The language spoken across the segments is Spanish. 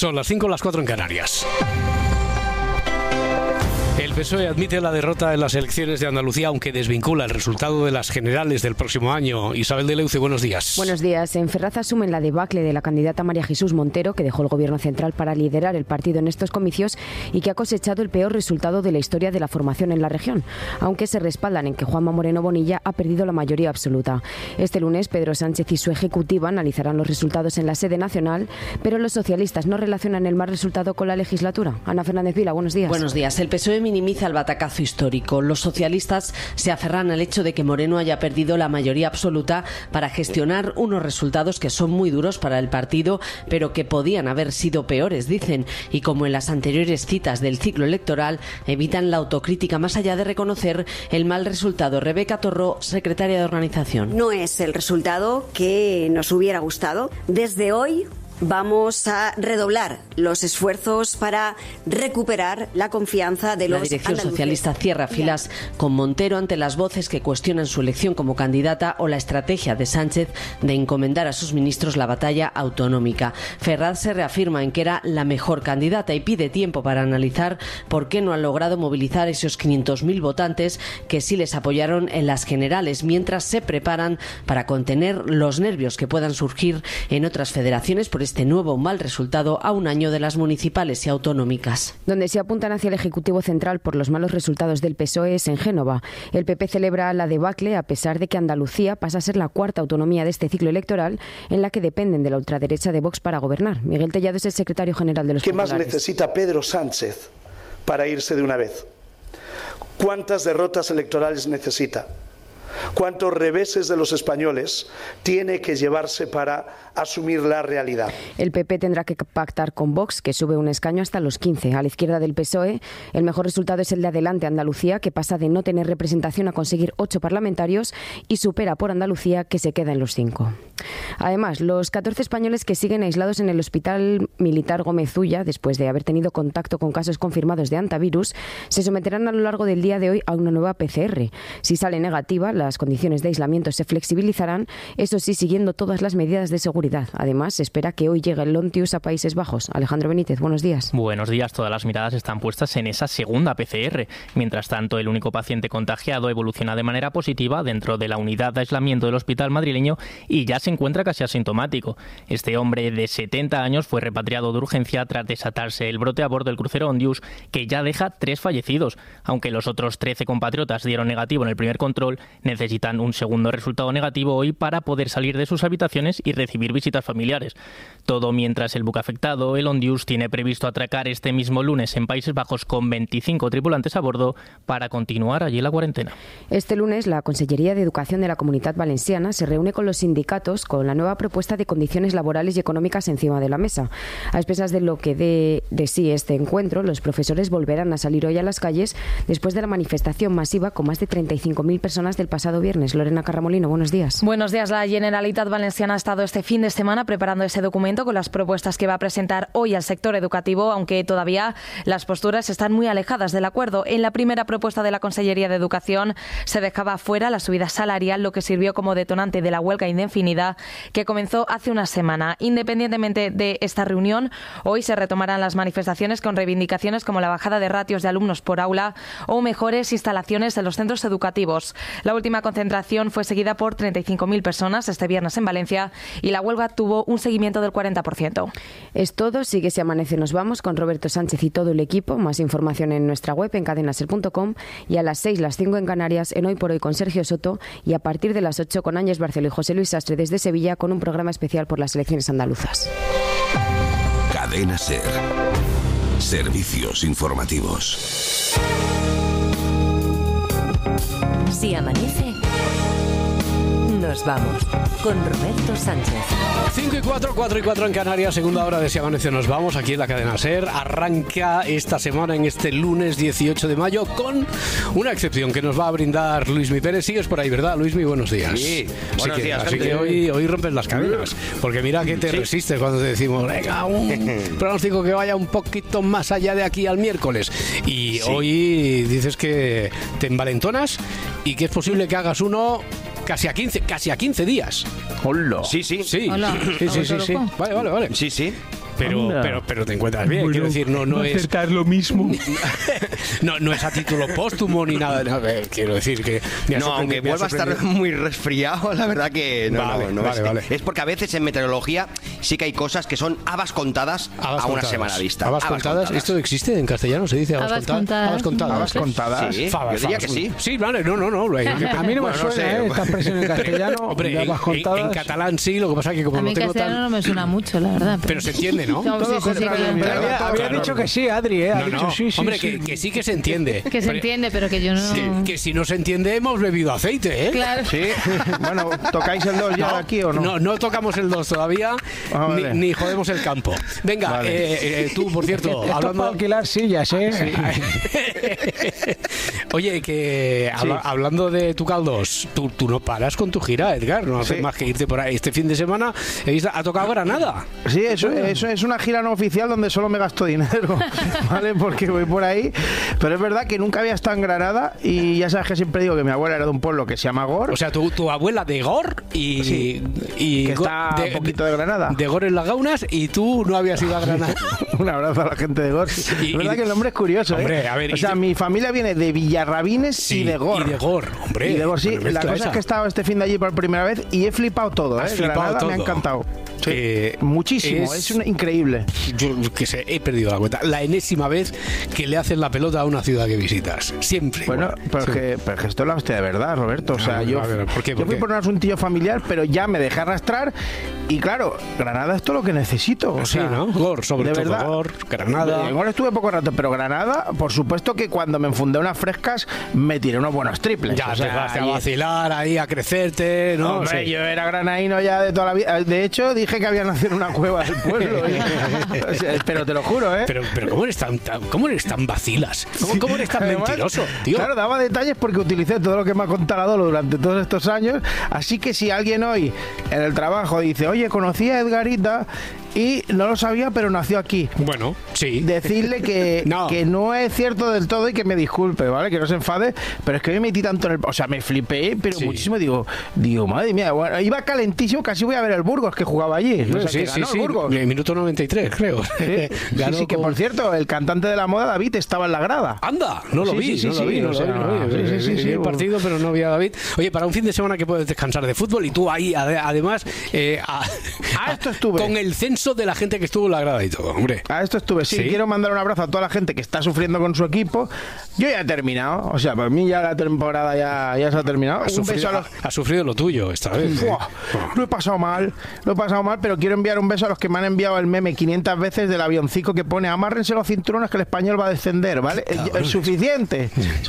Son las 5, las 4 en Canarias. El PSOE admite la derrota en las elecciones de Andalucía, aunque desvincula el resultado de las generales del próximo año. Isabel de Leuce, buenos días. Buenos días. En Ferraz asumen la debacle de la candidata María Jesús Montero, que dejó el gobierno central para liderar el partido en estos comicios y que ha cosechado el peor resultado de la historia de la formación en la región, aunque se respaldan en que Juanma Moreno Bonilla ha perdido la mayoría absoluta. Este lunes, Pedro Sánchez y su ejecutiva analizarán los resultados en la sede nacional, pero los socialistas no relacionan el mal resultado con la legislatura. Ana Fernández Vila, buenos días. Buenos días. El PSOE minimiza el batacazo histórico. Los socialistas se aferran al hecho de que Moreno haya perdido la mayoría absoluta para gestionar unos resultados que son muy duros para el partido, pero que podían haber sido peores, dicen, y como en las anteriores citas del ciclo electoral, evitan la autocrítica más allá de reconocer el mal resultado. Rebeca Torró, secretaria de organización. No es el resultado que nos hubiera gustado. Desde hoy vamos a redoblar los esfuerzos para recuperar la confianza de los andaluces. La dirección socialista cierra filas con Montero ante las voces que cuestionan su elección como candidata o la estrategia de Sánchez de encomendar a sus ministros la batalla autonómica. Ferraz se reafirma en que era la mejor candidata y pide tiempo para analizar por qué no han logrado movilizar esos 500.000 votantes que sí les apoyaron en las generales, mientras se preparan para contener los nervios que puedan surgir en otras federaciones por este nuevo mal resultado a un año de las municipales y autonómicas. Donde se apuntan hacia el Ejecutivo Central por los malos resultados del PSOE es en Génova. El PP celebra la debacle a pesar de que Andalucía pasa a ser la cuarta autonomía de este ciclo electoral en la que dependen de la ultraderecha de Vox para gobernar. Miguel Tellado es el secretario general de los populares. ¿Qué más necesita Pedro Sánchez para irse de una vez? ¿Cuántas derrotas electorales necesita? ¿Cuántos reveses de los españoles tiene que llevarse para asumir la realidad? El PP tendrá que pactar con Vox, que sube un escaño hasta los 15. A la izquierda del PSOE, el mejor resultado es el de Adelante Andalucía, que pasa de no tener representación a conseguir 8 parlamentarios y supera por Andalucía, que se queda en los 5. Además, los 14 españoles que siguen aislados en el Hospital Militar Gómez Ulla, después de haber tenido contacto con casos confirmados de hantavirus, se someterán a lo largo del día de hoy a una nueva PCR. Si sale negativa, las condiciones de aislamiento se flexibilizarán, eso sí, siguiendo todas las medidas de seguridad. Además, se espera que hoy llegue el Lontius a Países Bajos. Alejandro Benítez, buenos días. Buenos días. Todas las miradas están puestas en esa segunda PCR. Mientras tanto, el único paciente contagiado evoluciona de manera positiva dentro de la unidad de aislamiento del hospital madrileño y ya se encuentra casi asintomático. Este hombre de 70 años fue repatriado de urgencia tras desatarse el brote a bordo del crucero Ondius, que ya deja 3 fallecidos. Aunque los otros 13 compatriotas dieron negativo en el primer control, necesitan un segundo resultado negativo hoy para poder salir de sus habitaciones y recibir visitas familiares. Todo mientras el buque afectado, el Ondius, tiene previsto atracar este mismo lunes en Países Bajos con 25 tripulantes a bordo para continuar allí la cuarentena. Este lunes, la Consellería de Educación de la Comunitat Valenciana se reúne con los sindicatos con la nueva propuesta de condiciones laborales y económicas encima de la mesa. A expensas de lo que dé de sí este encuentro, los profesores volverán a salir hoy a las calles después de la manifestación masiva con más de 35.000 personas del pasado viernes. Lorena Carramolino, buenos días. Buenos días. La Generalitat Valenciana ha estado este fin de semana preparando ese documento con las propuestas que va a presentar hoy al sector educativo, aunque todavía las posturas están muy alejadas del acuerdo. En la primera propuesta de la Consellería de Educación se dejaba fuera la subida salarial, lo que sirvió como detonante de la huelga indefinida que comenzó hace una semana. Independientemente de esta reunión, hoy se retomarán las manifestaciones con reivindicaciones como la bajada de ratios de alumnos por aula o mejores instalaciones en los centros educativos. La última concentración fue seguida por 35.000 personas este viernes en Valencia y la huelga tuvo un seguimiento del 40%. Es todo. Sigue Si Amanece Nos Vamos con Roberto Sánchez y todo el equipo. Más información en nuestra web en cadenaser.com y a las 6, las 5 en Canarias en Hoy por Hoy con Sergio Soto y a partir de las 8 con Áñez Barceló y José Luis Sastre desde Sevilla con un programa especial por las elecciones andaluzas. Cadena Ser. Servicios informativos. Si amanece, nos vamos con Roberto Sánchez. 5 y 4, 4 y 4 en Canarias, segunda hora de Si Amanece Nos Vamos, aquí en la cadena SER. Arranca esta semana, en este lunes 18 de mayo, con una excepción que nos va a brindar Luismi Pérez. Sigues por ahí, ¿verdad, Luismi? Buenos días. Sí, buenos días. Así que hoy rompes las cadenas, porque mira que te resistes cuando te decimos, venga, un pronóstico que vaya un poquito más allá de aquí al miércoles. Y hoy dices que te envalentonas y que es posible que hagas uno casi a 15 días. Hola. Sí. Hola. Sí. Vale. Sí. pero te encuentras bien. Bueno, quiero decir, no es acertar lo mismo. no es a título póstumo ni nada. Quiero decir que aunque vuelva a estar muy resfriado, la verdad que vale. Es porque a veces en meteorología sí que hay cosas que son habas contadas a una semana vista. Habas contadas. ¿Esto existe en castellano? ¿Se dice habas contadas? Habas contadas. Sí, yo diría que sí. Sí, vale, no. A mí no me suena esta expresión en castellano. Hombre, en catalán sí, lo que pasa es que como a mí no tengo castellano no me suena mucho, la verdad. Pero se entiende, ¿no? Había dicho que sí, Adri, ¿eh? Hombre, que sí que se entiende. Que se entiende, pero que yo no... Que si no se entiende, hemos bebido aceite, ¿eh? Claro. Sí. Bueno, ¿tocáis el 2 ya aquí o no? No tocamos el 2 todavía, ni jodemos el campo. Venga, tú, por cierto, hablando para alquilar sillas, ¿eh? Sí. Oye, que hablando de tu Caldos, tú no paras con tu gira, Edgar, no haces más que irte por ahí. Este fin de semana ha tocado Granada. Sí, eso es una gira no oficial donde solo me gasto dinero, ¿vale? Porque voy por ahí, pero es verdad que nunca había estado en Granada y ya sabes que siempre digo que mi abuela era de un pueblo que se llama Gor. O sea, tu abuela de Gor y que está un poquito de Granada. De Gor en las Gaunas y tú no habías ido a Granada. Un abrazo a la gente de Gor. Es verdad que el nombre es curioso, hombre, a ver, o sea, mi familia viene de Villarrabines y de Gor. Y de Gor, hombre. Y de Gor, sí. La cosa es que he estado este fin de allí por primera vez y he flipado todo, ¿eh? Granada todo. Me ha encantado. Sí. Muchísimo, es increíble. Yo que sé, he perdido la cuenta. La enésima vez que le haces la pelota a una ciudad que visitas. Siempre. Bueno, pero que esto es la hostia de verdad, Roberto. O sea, yo fui por un asuntillo familiar, pero ya me dejé arrastrar. Y claro, Granada es todo lo que necesito. O sea, ¿no? Gor, sobre todo verdad, Gor, Granada. En Gor estuve poco rato, pero Granada, por supuesto que cuando me enfundé unas frescas, me tiré unos buenos triples. Ya te vas a vacilar ahí, a crecerte, ¿no? Hombre, yo era granadino ya de toda la vida. De hecho, dije que había nacido en una cueva del pueblo. O sea, pero te lo juro, ¿eh? Pero ¿cómo eres tan vacilas? ¿Cómo eres tan mentiroso, tío? Claro, daba detalles porque utilicé todo lo que me ha contado Adolo durante todos estos años. Así que si alguien hoy en el trabajo dice, oye, conocí a Edgarita y no lo sabía, pero nació aquí. Bueno, sí. Decirle que no es cierto del todo y que me disculpe, ¿vale? Que no se enfade, pero es que me metí tanto en el... O sea, me flipé, pero muchísimo. Digo, madre mía, bueno, iba calentísimo, casi voy a ver el Burgos que jugaba allí. O sea, sí. En minuto 93, creo. Sí, que por cierto, el cantante de la moda, David, estaba en la grada. ¡Anda! No lo vi. El partido, pero no vi a David. Oye, para un fin de semana que puedes descansar de fútbol y tú ahí, además... esto estuve. Con el censo de la gente que estuvo en la grada y todo, hombre. A esto estuve, sí. Quiero mandar un abrazo a toda la gente que está sufriendo con su equipo. Yo ya he terminado, o sea, para mí ya la temporada ya se ha terminado. Ha sufrido lo tuyo esta vez. Lo he pasado mal, pero quiero enviar un beso a los que me han enviado el meme 500 veces del avioncico que pone amárrense los cinturones que el español va a descender, ¿vale? Es suficiente.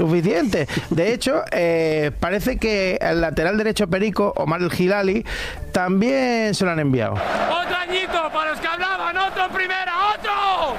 De hecho, parece que el lateral derecho Perico, Omar el Hilali, también se lo han enviado. ¡Otro añito para los que hablaban! ¡Otro en primera! ¡Otro!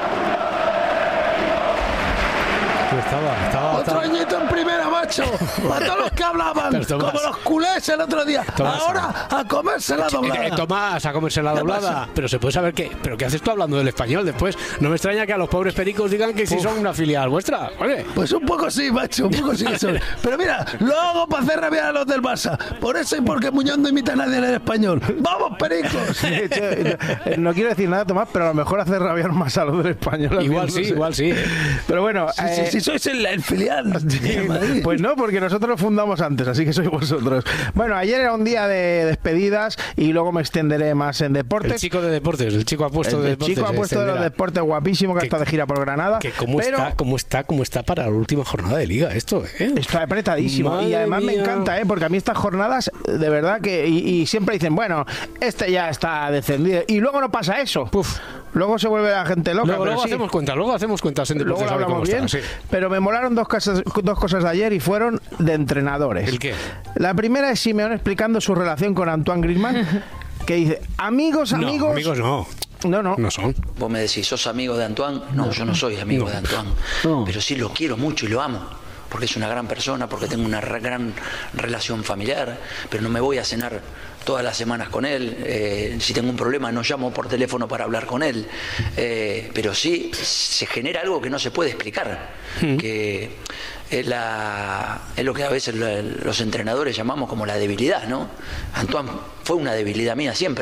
Otro añito en primera, macho. A todos los que hablaban, como los culés el otro día. Ahora a comerse la doblada. Tomás, a comerse la doblada. Pero se puede saber pero ¿qué haces tú hablando del español después? No me extraña que a los pobres pericos digan que si son una filial vuestra. Oye. Pues un poco sí, macho, un poco sí. Pero mira, lo hago para hacer rabiar a los del Barça. Por eso y porque Muñoz no imita a nadie en el español. ¡Vamos, pericos! No quiero decir nada, Tomás, pero a lo mejor hacer rabiar más a los del español. Igual sí. Pero bueno... Si sois el filial. Pues no, porque nosotros lo fundamos antes, así que sois vosotros. Bueno, ayer era un día de despedidas y luego me extenderé más en deportes. El chico de deportes, el chico apuesto de deportes. El chico apuesto de los deportes, guapísimo, que ha estado de gira por Granada. ¿Cómo está para la última jornada de liga esto? Está apretadísimo. Madre y además me encanta, porque a mí estas jornadas, de verdad que... Y siempre dicen, bueno, este ya está descendido. Y luego no pasa eso. Luego se vuelve la gente loca. Luego hacemos cuentas en deportes. Luego hablamos bien, pero me molaron dos cosas de ayer y fueron de entrenadores. ¿El qué? La primera es Simeone explicando su relación con Antoine Griezmann, que dice, amigos... No, amigos no. No son. Vos me decís, ¿sos amigo de Antoine? No, yo no soy amigo de Antoine. Pero sí lo quiero mucho y lo amo. Porque es una gran persona, porque tengo una gran relación familiar, pero no me voy a cenar todas las semanas con él. Si tengo un problema no llamo por teléfono para hablar con él, pero sí se genera algo que no se puede explicar, que es lo que a veces los entrenadores llamamos como la debilidad, ¿no? Antoine fue una debilidad mía siempre.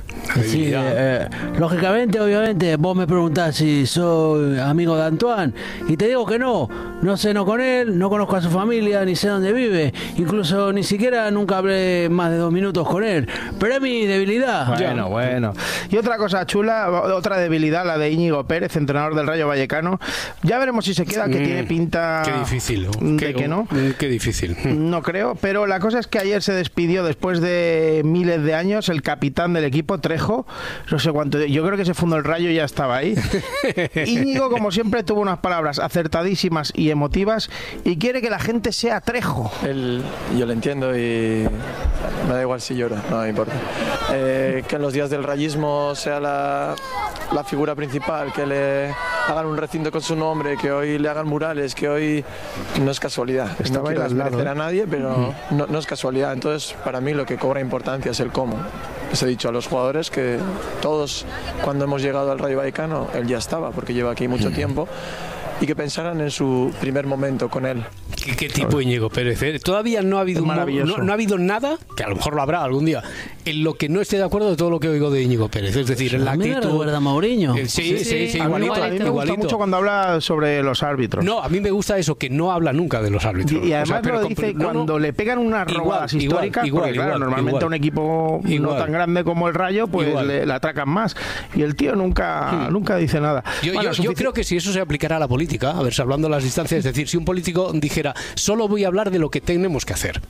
Sí, lógicamente, obviamente, vos me preguntás si soy amigo de Antoine y te digo que no ceno con él, no conozco a su familia, ni sé dónde vive, incluso ni siquiera nunca hablé más de 2 minutos con él, pero es mi debilidad. Bueno. Y otra cosa chula, otra debilidad, la de Íñigo Pérez, entrenador del Rayo Vallecano. Ya veremos si se queda, que tiene pinta qué difícil, de que no. Qué difícil. No creo, pero la cosa es que ayer se despidió después de miles de años el capitán del equipo, Trejo, no sé cuánto, yo creo que se fundó el Rayo y ya estaba ahí. Íñigo, como siempre, tuvo unas palabras acertadísimas y emotivas y quiere que la gente sea Trejo. Yo lo entiendo y me da igual si llora, no me importa. Que en los días del rayismo sea la figura principal, que le hagan un recinto con su nombre, que hoy le hagan murales, que hoy no es casualidad. No quiero desmerecer a nadie, pero no es casualidad. Entonces, para mí lo que cobra importancia es el cómo. Les he dicho a los jugadores que todos, cuando hemos llegado al Rayo Vallecano, él ya estaba, porque lleva aquí mucho tiempo, y que pensaran en su primer momento con él. ¿Qué tipo Íñigo Pérez? Todavía no ha habido no ha habido nada, que a lo mejor lo habrá algún día, en lo que no esté de acuerdo de todo lo que oigo de Íñigo Pérez. Es decir, en la actitud. ¿Me recuerda a Mourinho? Sí, igualito. A mí me gusta mucho cuando habla sobre los árbitros. No, a mí me gusta eso, que no habla nunca de los árbitros. Y además lo dice cuando le pegan unas robadas históricas, porque claro, normalmente a un equipo no tan grande como el Rayo, pues le atracan más. Y el tío nunca dice nada. Yo creo que si eso se aplicara a la política, a ver, hablando de las distancias, es decir, si un político dijera, solo voy a hablar de lo que tenemos que hacer.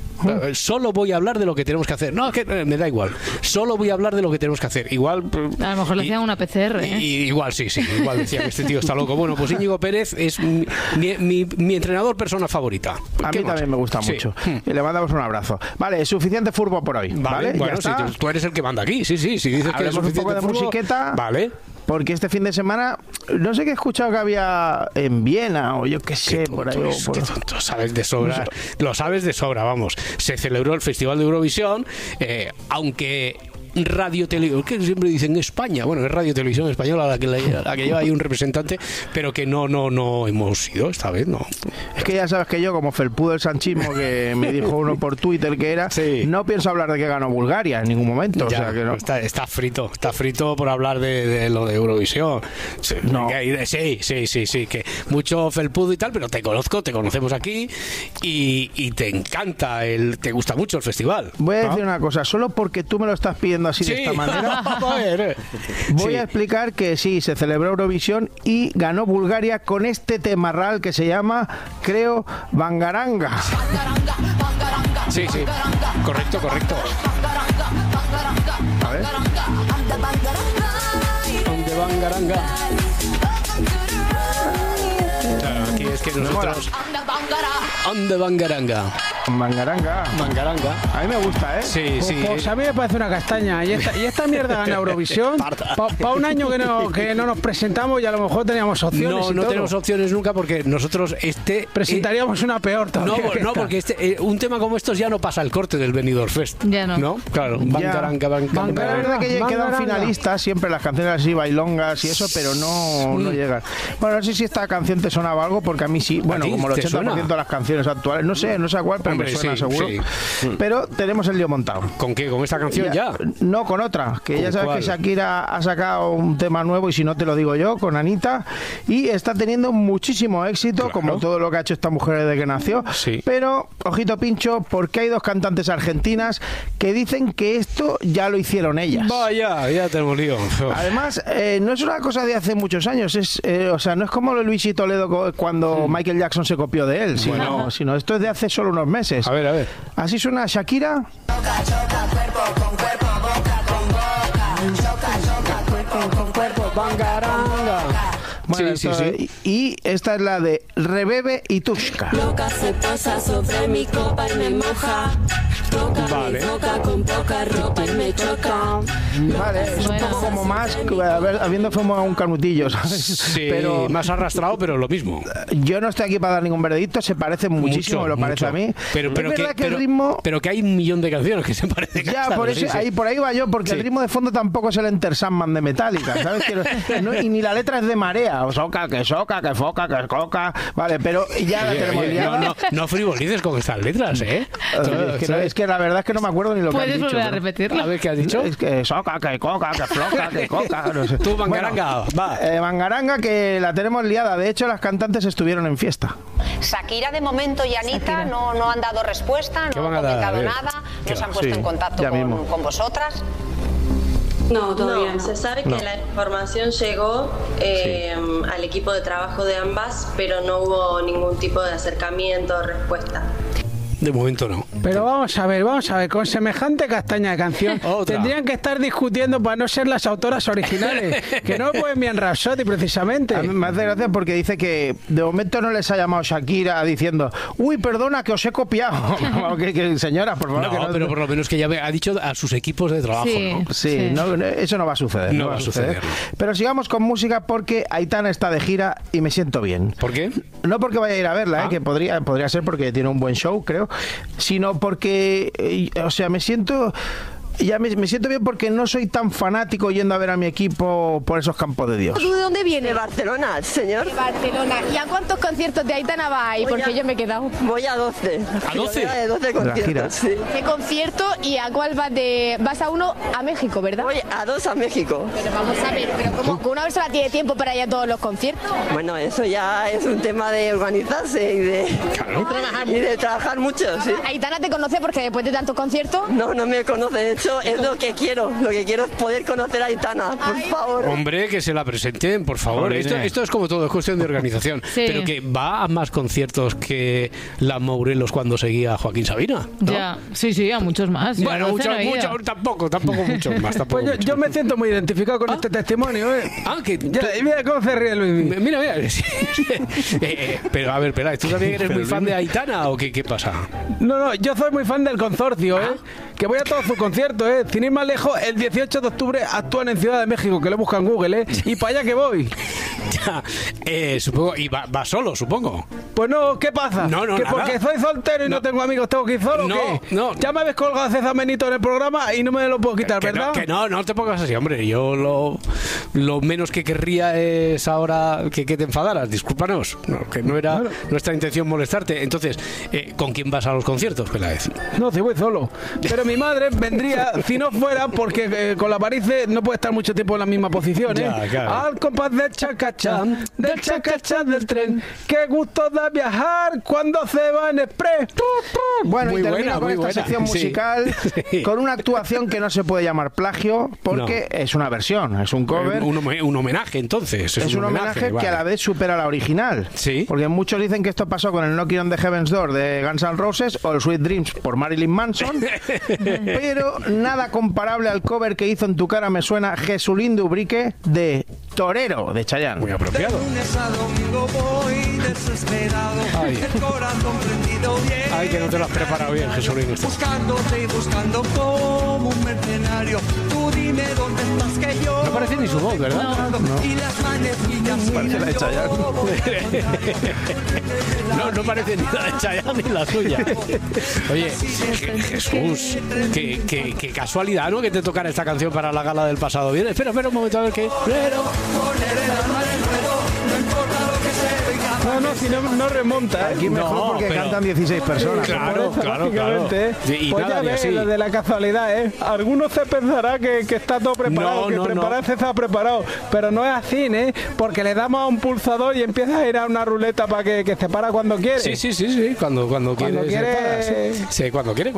Solo voy a hablar de lo que tenemos que hacer. No, que me da igual. Solo voy a hablar de lo que tenemos que hacer. Igual. A lo mejor le hacían una PCR. Igual, sí. Igual decía que este tío está loco. Bueno, pues Íñigo Pérez es mi entrenador persona favorita. A mí también me gusta mucho. Y le mandamos un abrazo. Vale, suficiente fútbol por hoy. Vale, bueno, si tú eres el que manda aquí. Sí. Si dices que es un poco de musiqueta. Vale. Porque este fin de semana, no sé qué he escuchado que había en Viena, o yo qué sé, por ahí. Lo sabes de sobra, lo sabes de sobra, vamos. Se celebró el Festival de Eurovisión, aunque Radio Televisión, que siempre dicen España, bueno, es Radio Televisión Española la que lleva ahí un representante, pero que no hemos ido esta vez, no. Es que ya sabes que yo, como felpudo del sanchismo, que me dijo uno por Twitter que era, no pienso hablar de que ganó Bulgaria en ningún momento. Ya, o sea, que no. Está frito por hablar de lo de Eurovisión. Sí, que mucho felpudo y tal, pero te conocemos aquí y te encanta, te gusta mucho el festival. Voy a decir una cosa, solo porque tú me lo estás pidiendo así de esta manera, voy a explicar que sí, se celebró Eurovisión y ganó Bulgaria con este temarral que se llama, creo, Bangaranga. Sí, correcto. A ver. Bangaranga. Claro, aquí es que nosotros... Ande Bangaranga. Mangaranga. A mí me gusta, ¿eh? Sí. Pues a mí me parece una castaña. Y esta mierda gana Eurovisión. Para un año que no nos presentamos y a lo mejor teníamos opciones. No tenemos opciones nunca porque nosotros presentaríamos una peor todavía. No, porque un tema como estos ya no pasa el corte del Benidorm Fest. Ya no. ¿No? Claro. Bangaranga. La verdad que quedan finalistas siempre las canciones así, bailongas y eso, pero no llegan. Bueno, no sé si esta canción te sonaba algo, porque a mí sí. Bueno, como el 80% de las canciones actuales. No sé a cuál, pero me suena seguro. Sí. Pero tenemos el lío montado. ¿Con qué? ¿Con esta canción ya? No, con otra. Que ya sabes que Shakira ha sacado un tema nuevo, y si no te lo digo yo, con Anita. Y está teniendo muchísimo éxito, como todo lo que ha hecho esta mujer desde que nació. Sí. Pero, ojito pincho, porque hay 2 cantantes argentinas que dicen que esto ya lo hicieron ellas. Vaya, ya tenemos lío. Además, no es una cosa de hace muchos años. O sea, no es como lo de Luis y Toledo cuando Michael Jackson se copió de él, sino esto es de hace solo unos meses. A ver. Así suena Shakira. Choca, cuerpo con cuerpo, boca con boca. Choca, cuerpo con cuerpo, bangaranga. Bueno, sí. Y esta es la de Rebebe y Tushka. Loca se posa sobre mi copa y me moja. Toca mi boca con poca ropa y me choca. Vale, es un poco como más, habiendo fumado un canutillo, ¿sabes? Sí, pero más arrastrado, pero lo mismo. Yo no estoy aquí para dar ningún veredicto, se parece muchísimo, me lo parece a mí. Pero el ritmo... Pero que hay 1 millón de canciones que se parecen. Ya, por eso, por ahí va yo, porque el ritmo de fondo tampoco es el Enter Sandman de Metallica, ¿sabes? Y ni la letra es de marea, o soca, que foca, que coca, vale, pero ya la tenemos liada. No frivolices con estas letras, ¿eh? Es que que la verdad es que no me acuerdo ni lo que han dicho. ¿Puedes volver a repetirlo? A ver, ¿qué has dicho? Es que soca, que coca, que floca, que coca, no sé. Tú, Mangaranga, va. Mangaranga, que la tenemos liada. De hecho, las cantantes estuvieron en fiesta. Shakira, de momento, y Anita no han dado respuesta, no han comentado nada, no se han puesto en contacto con vosotras. No, todavía no. Se sabe que la información llegó al equipo de trabajo de ambas, pero no hubo ningún tipo de acercamiento o respuesta. De momento no. Pero vamos a ver, con semejante castaña de canción tendrían que estar discutiendo para no ser las autoras originales, que no pueden bien Rhapsody precisamente. A mí me hace gracia porque dice que de momento no les ha llamado Shakira diciendo, uy, perdona, que os he copiado. que señora, por favor. No, pero por lo menos que ya ha dicho a sus equipos de trabajo, ¿no? Sí. No, eso no va a suceder. No va a suceder. Pero sigamos con música porque Aitana está de gira y me siento bien. ¿Por qué? No porque vaya a ir a verla, que podría ser porque tiene un buen show, creo, sino porque, me siento bien porque no soy tan fanático yendo a ver a mi equipo por esos campos de Dios. ¿Tú de dónde viene? De Barcelona, señor. De Barcelona. ¿Y a cuántos conciertos de Aitana vais? Porque yo me he quedado. Voy a 12. ¿A 12? De 12 conciertos, sí. ¿Qué concierto y a cuál vas vas a uno a México, verdad? Voy a 2 a México. Pero vamos a ver, ¿cómo que una persona tiene tiempo para ir a todos los conciertos? Bueno, eso ya es un tema de organizarse y de trabajar mucho, sí. ¿Aitana te conoce porque después de tantos conciertos? No me conoce, de hecho es lo que quiero es poder conocer a Aitana, por favor. Hombre, que se la presenten, por favor. Esto es como todo, es cuestión de organización. Sí. Pero que va a más conciertos que la Morelos cuando seguía a Joaquín Sabina, ¿no? Ya, sí, a muchos más. Bueno, tampoco muchos más. Pues yo me siento muy identificado con este testimonio, ¿eh? Mira cómo se ríe Luis. Mira. Pero a ver, espera, ¿tú también eres muy fan de Aitana o qué pasa? No, yo soy muy fan del consorcio, que voy a todos sus conciertos, Sin ir más lejos, el 18 de octubre actúan en Ciudad de México, que lo buscan en Google, y para allá que voy. Ya, supongo, y va solo, supongo. Pues no, ¿qué pasa? No, ¿Que nada. porque soy soltero y no tengo amigos tengo que ir solo o qué? No. Ya me habéis colgado César Benito en el programa y no me lo puedo quitar, ¿verdad? No te pongas así, hombre. Yo lo menos que querría es ahora que te enfadaras. Discúlpanos, que no era nuestra intención molestarte. Entonces, ¿con quién vas a los conciertos, Peláez? No, si voy solo. Pero mi madre vendría si no fuera porque con la varice no puede estar mucho tiempo en la misma posición, Ya, claro. Al compás del chacachá del tren. Qué gusto da viajar cuando se va en express. Bueno, muy y termino buena, con esta sección musical con una actuación que no se puede llamar plagio porque es una versión, es un cover. Un homenaje, entonces. Es un homenaje que a la vez supera la original. Sí. Porque muchos dicen que esto pasó con el Knocking on the Heaven's Door de Guns N' Roses o el Sweet Dreams por Marilyn Manson, pero nada comparable al cover que hizo En tu cara me suena Jesulín Dubrique de Torero de Chayanne. Muy apropiado. Ay, que no te lo has preparado bien, Jesulín. Buscándote y buscando como un mercenario. Tú dime dónde estás que yo. No parece ni su voz, ¿verdad? No. Y las manecillas parece la de Chayanne. No parece ni la de Chayanne ni la suya. Oye, Jesús, qué casualidad, ¿no? Que te tocara esta canción para la gala del pasado viernes. Espera un momento a ver qué. No, si no remonta. Aquí mejor porque cantan 16 personas. Claro. Y pues ya ves, lo de la casualidad, Algunos se pensará que está todo preparado, prepararse está preparado, pero no es así, porque le damos a un pulsador y empieza a ir a una ruleta para que se para cuando quiere. Sí, cuando quiere. Sí, cuando quiere.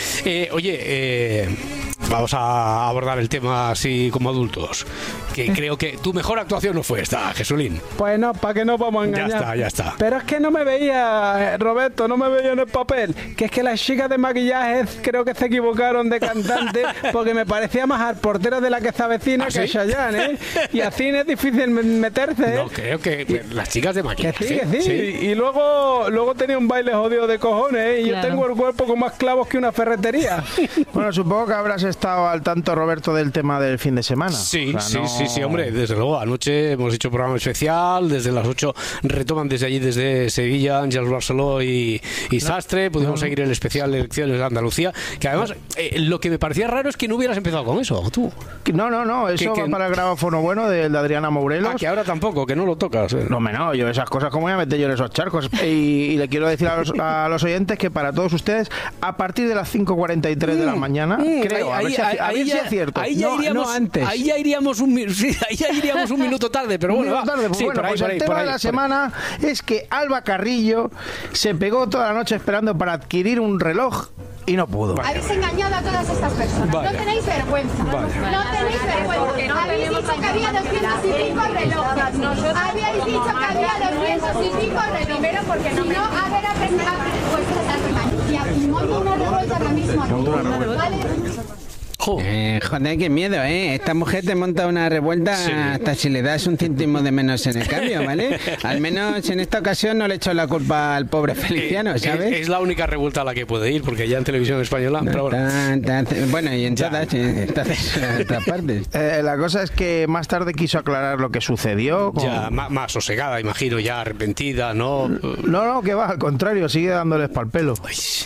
Vamos a abordar el tema así como adultos, que creo que tu mejor actuación no fue esta, Jesulín. Pues no, para que no vamos a engañar. Ya está. Pero es que no me veía, Roberto, no me veía en el papel, que es que las chicas de maquillaje creo que se equivocaron de cantante, porque me parecía más al portero de La que se avecina que a Chayanne, y así es difícil meterse. No, creo que las chicas de maquillaje. Que sí. Y luego tenía un baile jodido de cojones, y yo tengo el cuerpo con más clavos que una ferretería. Bueno, supongo que habrás estado al tanto, Roberto, del tema del fin de semana. Sí, sí, hombre, desde luego. Anoche hemos hecho programa especial, desde las 8 retoman desde allí, desde Sevilla, Ángels Barceló y Sastre. Pudimos seguir el especial de elecciones de Andalucía, que además lo que me parecía raro es que no hubieras empezado con eso, tú. No, eso va para el grabófono bueno de Adriana Mourelos. Que ahora tampoco, que no lo tocas. No, yo esas cosas, ¿cómo voy a meter yo en esos charcos? Y le quiero decir a los oyentes que para todos ustedes, a partir de las 5:43 de la mañana, creo, a ver si es cierto. Ahí ya iríamos un minuto tarde, pero bueno, el tema de la semana es que Alba Carrillo se pegó toda la noche esperando para adquirir un reloj y no pudo. Habéis engañado a todas estas personas. No tenéis vergüenza. No tenéis vergüenza. Habéis dicho que había 205 relojes. Habíais dicho que había 205 relojes. Primero porque no me... a ver, pues y aquí monto una revuelta ahora mismo aquí. ¿Vale? Joder, qué miedo, ¿eh? Esta mujer te monta una revuelta hasta si le das un céntimo de menos en el cambio, ¿vale? Al menos en esta ocasión no le echo la culpa al pobre Feliciano, ¿sabes? Es la única revuelta a la que puede ir, porque ya en televisión española... No, pero bueno, y en todas partes. La cosa es que más tarde quiso aclarar lo que sucedió. Ya, más sosegada, imagino, ya arrepentida, ¿no? No, que va, al contrario, sigue dándoles pa'l pelo.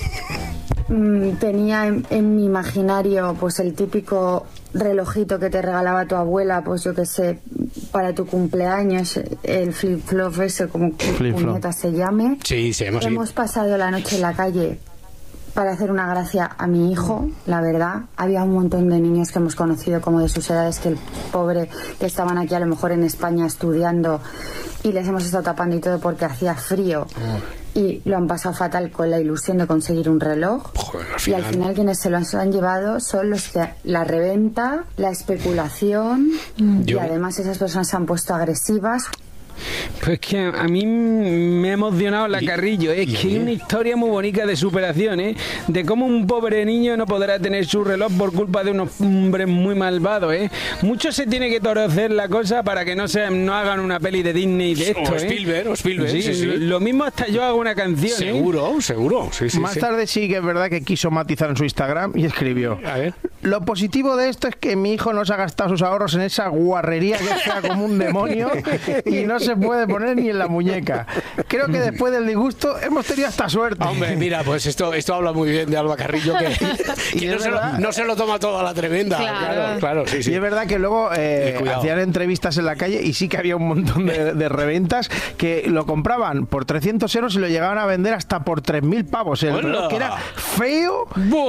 Tenía en mi imaginario pues el típico relojito que te regalaba tu abuela, pues yo que sé, para tu cumpleaños, el flip-flop ese, como puñeta se llame. Sí, se llama así. Hemos pasado la noche en la calle para hacer una gracia a mi hijo, la verdad. Había un montón de niños que hemos conocido como de sus edades, que el pobre, que estaban aquí a lo mejor en España estudiando, y les hemos estado tapando y todo porque hacía frío. Y lo han pasado fatal con la ilusión de conseguir un reloj. Joder, y al final quienes se lo han llevado son los que la reventa, la especulación, y además esas personas se han puesto agresivas. Pues que a mí me ha emocionado la Carrillo, es que hay una historia muy bonita de superación, de cómo un pobre niño no podrá tener su reloj por culpa de unos hombres muy malvados, Mucho se tiene que torcer la cosa para que no hagan una peli de Disney de esto, o Spielberg, sí. Lo mismo hasta yo hago una canción, Seguro, sí. Más tarde sí que es verdad que quiso matizar en su Instagram y escribió: a ver. Lo positivo de esto es que mi hijo no se ha gastado sus ahorros en esa guarrería que sea como un demonio y no se puede poner ni en la muñeca. Creo que después del disgusto hemos tenido hasta suerte. Hombre, mira, pues esto habla muy bien de Alba Carrillo, que no se lo toma todo a la tremenda. Claro, sí. Y es verdad que luego hacían entrevistas en la calle y sí que había un montón de reventas que lo compraban por 300 euros y lo llegaban a vender hasta por 3.000 pavos. El reloj, que era feo,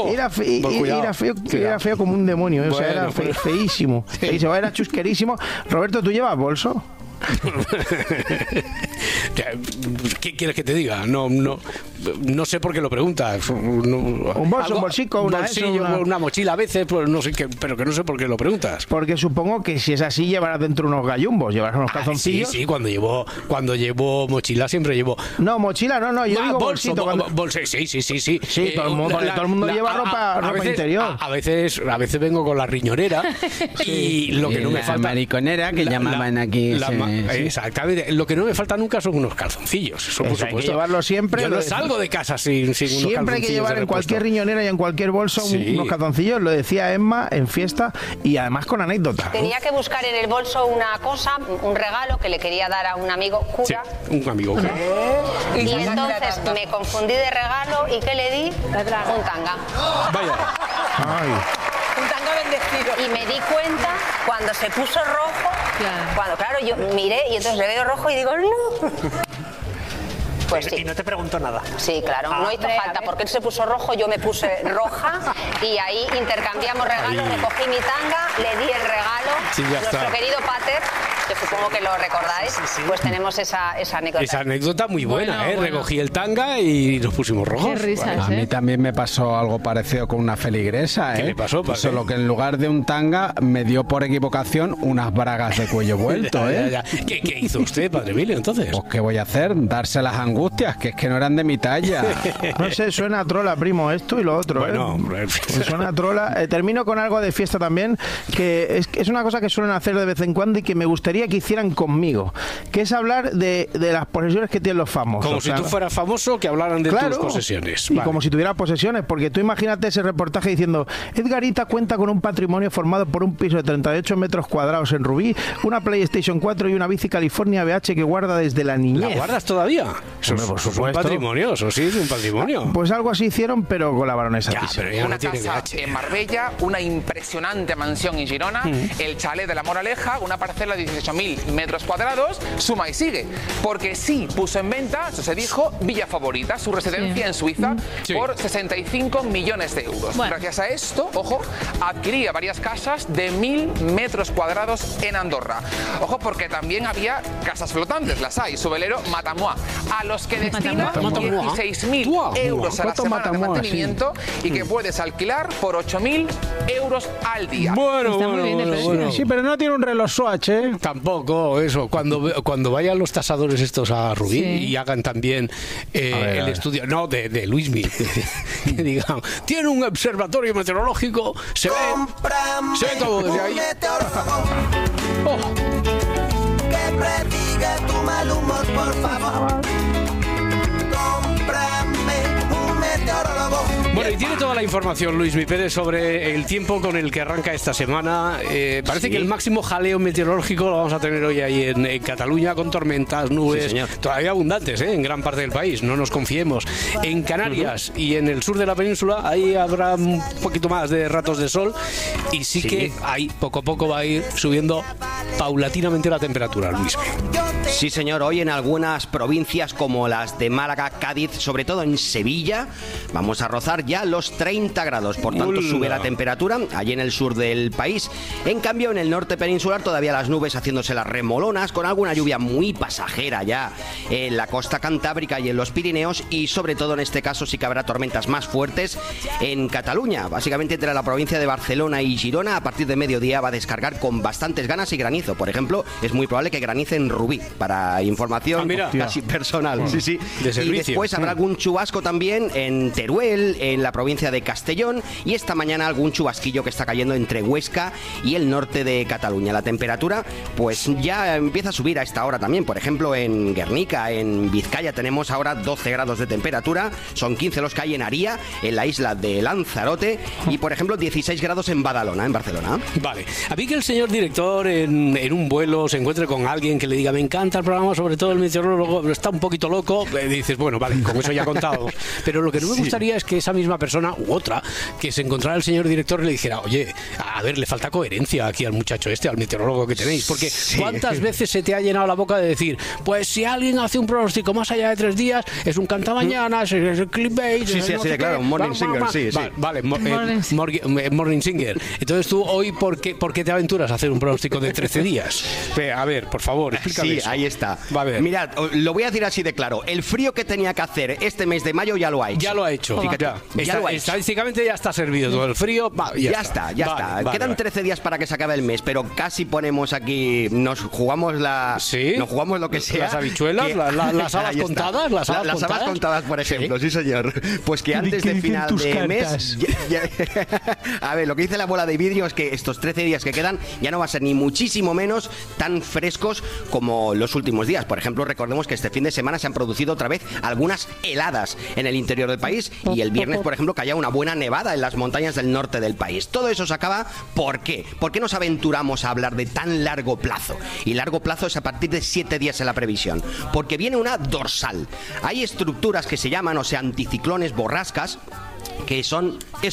era feo como un demonio, o sea, era feísimo. Era chusquerísimo. Roberto, ¿tú llevas bolso? ¿Qué quieres que te diga? No sé por qué lo preguntas. Un bolso, un bolsico, una mochila a veces, pues no sé qué, pero que no sé por qué lo preguntas. Porque supongo que si es así llevarás dentro unos gallumbos, llevarás unos calzoncillos. Sí, cuando llevo mochila siempre llevo. No, mochila no, yo digo bolsito. Bolso, sí. Sí, todo el mundo lleva ropa interior. A veces vengo con la riñonera y lo que no me falta. La mariconera que llamaban aquí. Exactamente. Lo que no me falta nunca son unos calzoncillos. Eso por supuesto. Hay que llevarlo siempre. Yo no salgo de casa sin unos calzoncillos. Siempre hay que llevar en cualquier riñonera y en cualquier bolso unos calzoncilillos. Lo decía Emma en fiesta y además con anécdota. Tenía que buscar en el bolso una cosa, un regalo que le quería dar a un amigo cura. Sí, un amigo cura. Y entonces me confundí de regalo y ¿qué le di? Un tanga. Vaya. Ay. Un tanga bendecido. Y me di cuenta cuando se puso rojo, cuando yo miré y entonces le veo rojo y digo, no. Pues sí. Y no te preguntó nada. Sí, claro, no hizo falta, porque él se puso rojo, yo me puse roja y ahí intercambiamos regalos, recogí mi tanga, le di el regalo, nuestro querido Pater, que supongo que lo recordáis, pues tenemos esa anécdota. Esa anécdota muy buena, recogí el tanga y nos pusimos rojos. Qué risas, A mí también me pasó algo parecido con una feligresa, ¿Qué le pasó, padre? Solo que en lugar de un tanga me dio por equivocación unas bragas de cuello vuelto, ¿Qué hizo usted, padre Emilio, entonces? Pues ¿qué voy a hacer? Dárselas angustias, que es que no eran de mi talla. No sé, suena a trola, primo, esto y lo otro. Bueno, suena a trola. Termino con algo de fiesta también, que es una cosa que suelen hacer de vez en cuando y que me gustaría gustaría que hicieran conmigo, que es hablar de las posesiones que tienen los famosos. Como si tú fueras famoso, que hablaran de tus posesiones. Y como si tuviera posesiones, porque tú imagínate ese reportaje diciendo: Edgarita cuenta con un patrimonio formado por un piso de 38 metros cuadrados en Rubí, una PlayStation 4 y una bici California BH que guarda desde la niñez. ¿La guardas todavía? Eso es un patrimonio, eso sí, es un patrimonio. Pues algo así hicieron, pero con la baronesa. Una casa en Marbella, una impresionante mansión en Girona, el chalet de la Moraleja, una parcela de 18.000 metros cuadrados, suma y sigue. Porque sí puso en venta, eso se dijo, Villa Favorita, su residencia en Suiza, por 65 millones de euros. Bueno. Gracias a esto, ojo, adquiría varias casas de 1.000 metros cuadrados en Andorra. Ojo, porque también había casas flotantes, las hay, su velero Matamua, a los que destina 16.000 euros a la semana de mantenimiento y que puedes alquilar por 8.000 euros al día. Bueno. Sí, pero no tiene un reloj Swatch, ¿eh? Tampoco, eso. Cuando vayan los tasadores estos a Rubí y hagan también el estudio, no, de Luismi, que digan, tiene un observatorio meteorológico, se ve todo desde ahí. Que prediga tu mal humor, por favor. Cómprame un meteorólogo. Bueno, y tiene toda la información Luismi Pérez sobre el tiempo con el que arranca esta semana. Parece que el máximo jaleo meteorológico lo vamos a tener hoy ahí en Cataluña, con tormentas, nubes, todavía abundantes en gran parte del país, no nos confiemos. En Canarias y en el sur de la península, ahí habrá un poquito más de ratos de sol y sí que ahí poco a poco va a ir subiendo paulatinamente la temperatura, Luismi. Sí, señor, hoy en algunas provincias como las de Málaga, Cádiz, sobre todo en Sevilla, vamos a rozar ya los 30 grados, por tanto sube la temperatura allí en el sur del país. En cambio, en el norte peninsular todavía las nubes haciéndose las remolonas, con alguna lluvia muy pasajera ya en la costa cantábrica y en los Pirineos, y sobre todo en este caso sí que habrá tormentas más fuertes en Cataluña. Básicamente entre la provincia de Barcelona y Girona, a partir de mediodía va a descargar con bastantes ganas y granizo. Por ejemplo, es muy probable que granice en Rubí, para información casi personal. Sí. Y después habrá algún chubasco también en Teruel, en la provincia de Castellón, y esta mañana algún chubasquillo que está cayendo entre Huesca y el norte de Cataluña. La temperatura pues ya empieza a subir a esta hora también. Por ejemplo, en Guernica, en Vizcaya, tenemos ahora 12 grados de temperatura, son 15 los que hay en Aría, en la isla de Lanzarote, y por ejemplo 16 grados en Badalona, en Barcelona. Vale, a mí que el señor director en un vuelo se encuentre con alguien que le diga: me encanta el programa, sobre todo el meteorólogo, pero está un poquito loco, dices, bueno, vale, con eso ya contado. Pero lo que no me gustaría es que esa misma persona u otra que se encontrara el señor director y le dijera: oye, a ver, le falta coherencia aquí al muchacho al meteorólogo que tenéis, porque ¿cuántas veces se te ha llenado la boca de decir, pues si alguien hace un pronóstico más allá de 3 días, es un cantamañanas, es el clickbait? Sí, así de claro, un morning singer, sí. Vale, morning singer. Entonces tú hoy, ¿por qué te aventuras a hacer un pronóstico de 13 días? A ver, por favor, explícame eso. Ahí está. Va a ver. Mirad, lo voy a decir así de claro. El frío que tenía que hacer este mes de mayo ya lo ha hecho. Ya lo ha hecho. Fíjate, ya lo ha hecho. Estadísticamente ya está servido todo el frío. Ya está. Vale, quedan 13 días para que se acabe el mes, pero casi ponemos aquí, nos jugamos lo que sea. Las habichuelas, las habas contadas, las habas contadas, por ejemplo, sí señor. Pues que antes de final de mes, a ver, lo que dice la bola de vidrio es que estos 13 días que quedan ya no va a ser ni muchísimo menos tan frescos como los últimos días. Por ejemplo, recordemos que este fin de semana se han producido otra vez algunas heladas en el interior del país, y el viernes, por ejemplo, caía una buena nevada en las montañas del norte del país. Todo eso se acaba. ¿Por qué? ¿Por qué nos aventuramos a hablar de tan largo plazo? Y largo plazo es a partir de 7 días en la previsión, porque viene una dorsal. Hay estructuras que se llaman, anticiclones, borrascas, que son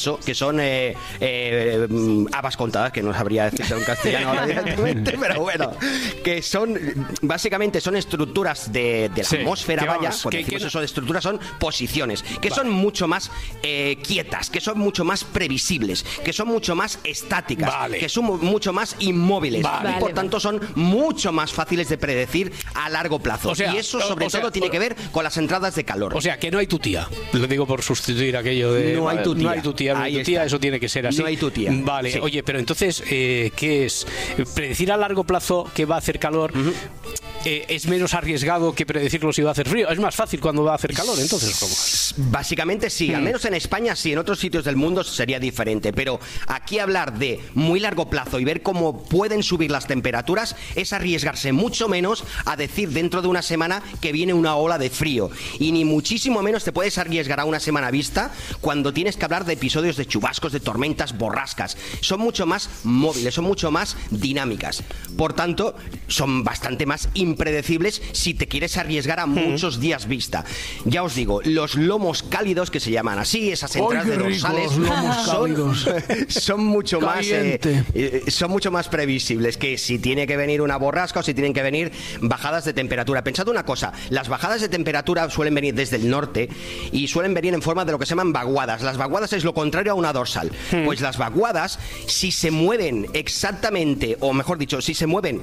habas contadas, que no sabría decirlo en castellano ahora directamente, pero bueno, que básicamente son estructuras de la atmósfera, eso de estructuras, son posiciones, que son mucho más quietas, que son mucho más previsibles, que son mucho más estáticas, que son mucho más inmóviles, y por tanto son mucho más fáciles de predecir a largo plazo. Y eso sobre todo tiene que ver con las entradas de calor. O sea, que no hay tu tía. Lo digo por sustituir aquello de... No hay tu tía, eso tiene que ser así. No hay tu tía. Vale, sí. Oye, pero entonces, ¿qué es? Predecir a largo plazo que va a hacer calor... es menos arriesgado que predecirlo si va a hacer frío. Es más fácil cuando va a hacer calor, entonces, ¿cómo es? Básicamente sí, al menos en España sí, en otros sitios del mundo sería diferente, pero aquí hablar de muy largo plazo y ver cómo pueden subir las temperaturas es arriesgarse mucho menos a decir dentro de una semana que viene una ola de frío, y ni muchísimo menos te puedes arriesgar a una semana vista cuando tienes que hablar de episodios de chubascos, de tormentas, borrascas. Son mucho más móviles, son mucho más dinámicas, por tanto son bastante más impredecibles si te quieres arriesgar a muchos días vista. Ya os digo, los lomos cálidos, que se llaman así, esas entradas de dorsales, son mucho más son mucho más previsibles que si tiene que venir una borrasca o si tienen que venir bajadas de temperatura. Pensad una cosa, las bajadas de temperatura suelen venir desde el norte y suelen venir en forma de lo que se llaman vaguadas. Las vaguadas es lo contrario a una dorsal. Pues las vaguadas, si se mueven exactamente, o mejor dicho, si se mueven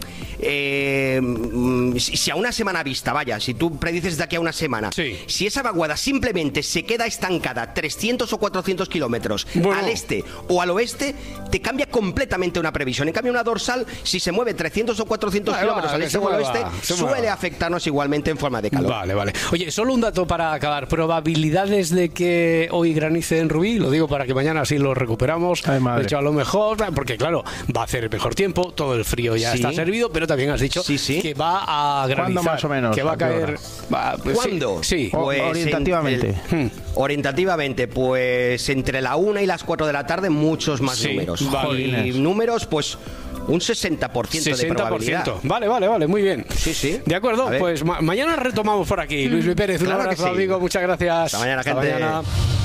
si a una semana vista, vaya, si tú predices de aquí a una semana, si esa vaguada simplemente se queda estancada 300 o 400 kilómetros al este o al oeste, te cambia completamente una previsión. En cambio, una dorsal, si se mueve 300 o 400 kilómetros al este o al oeste, suele afectarnos igualmente en forma de calor. Vale, vale. Oye, solo un dato para acabar. ¿Probabilidades de que hoy granice en Rubí? Lo digo para que mañana así lo recuperamos. De hecho, a lo mejor, porque claro, va a hacer mejor tiempo, todo el frío ya está servido, pero también has dicho que va a granizar. ¿Cuándo más o menos? Que va a caer. ¿Cuándo? Sí. Pues orientativamente. Orientativamente, pues entre la 1 y las 4 de la tarde, muchos más números. Y números, pues un 60% de probabilidad. Vale, muy bien. Sí. De acuerdo, pues mañana retomamos por aquí. Luis Pérez, un abrazo, amigo, muchas gracias. Hasta mañana, gente. Mañana.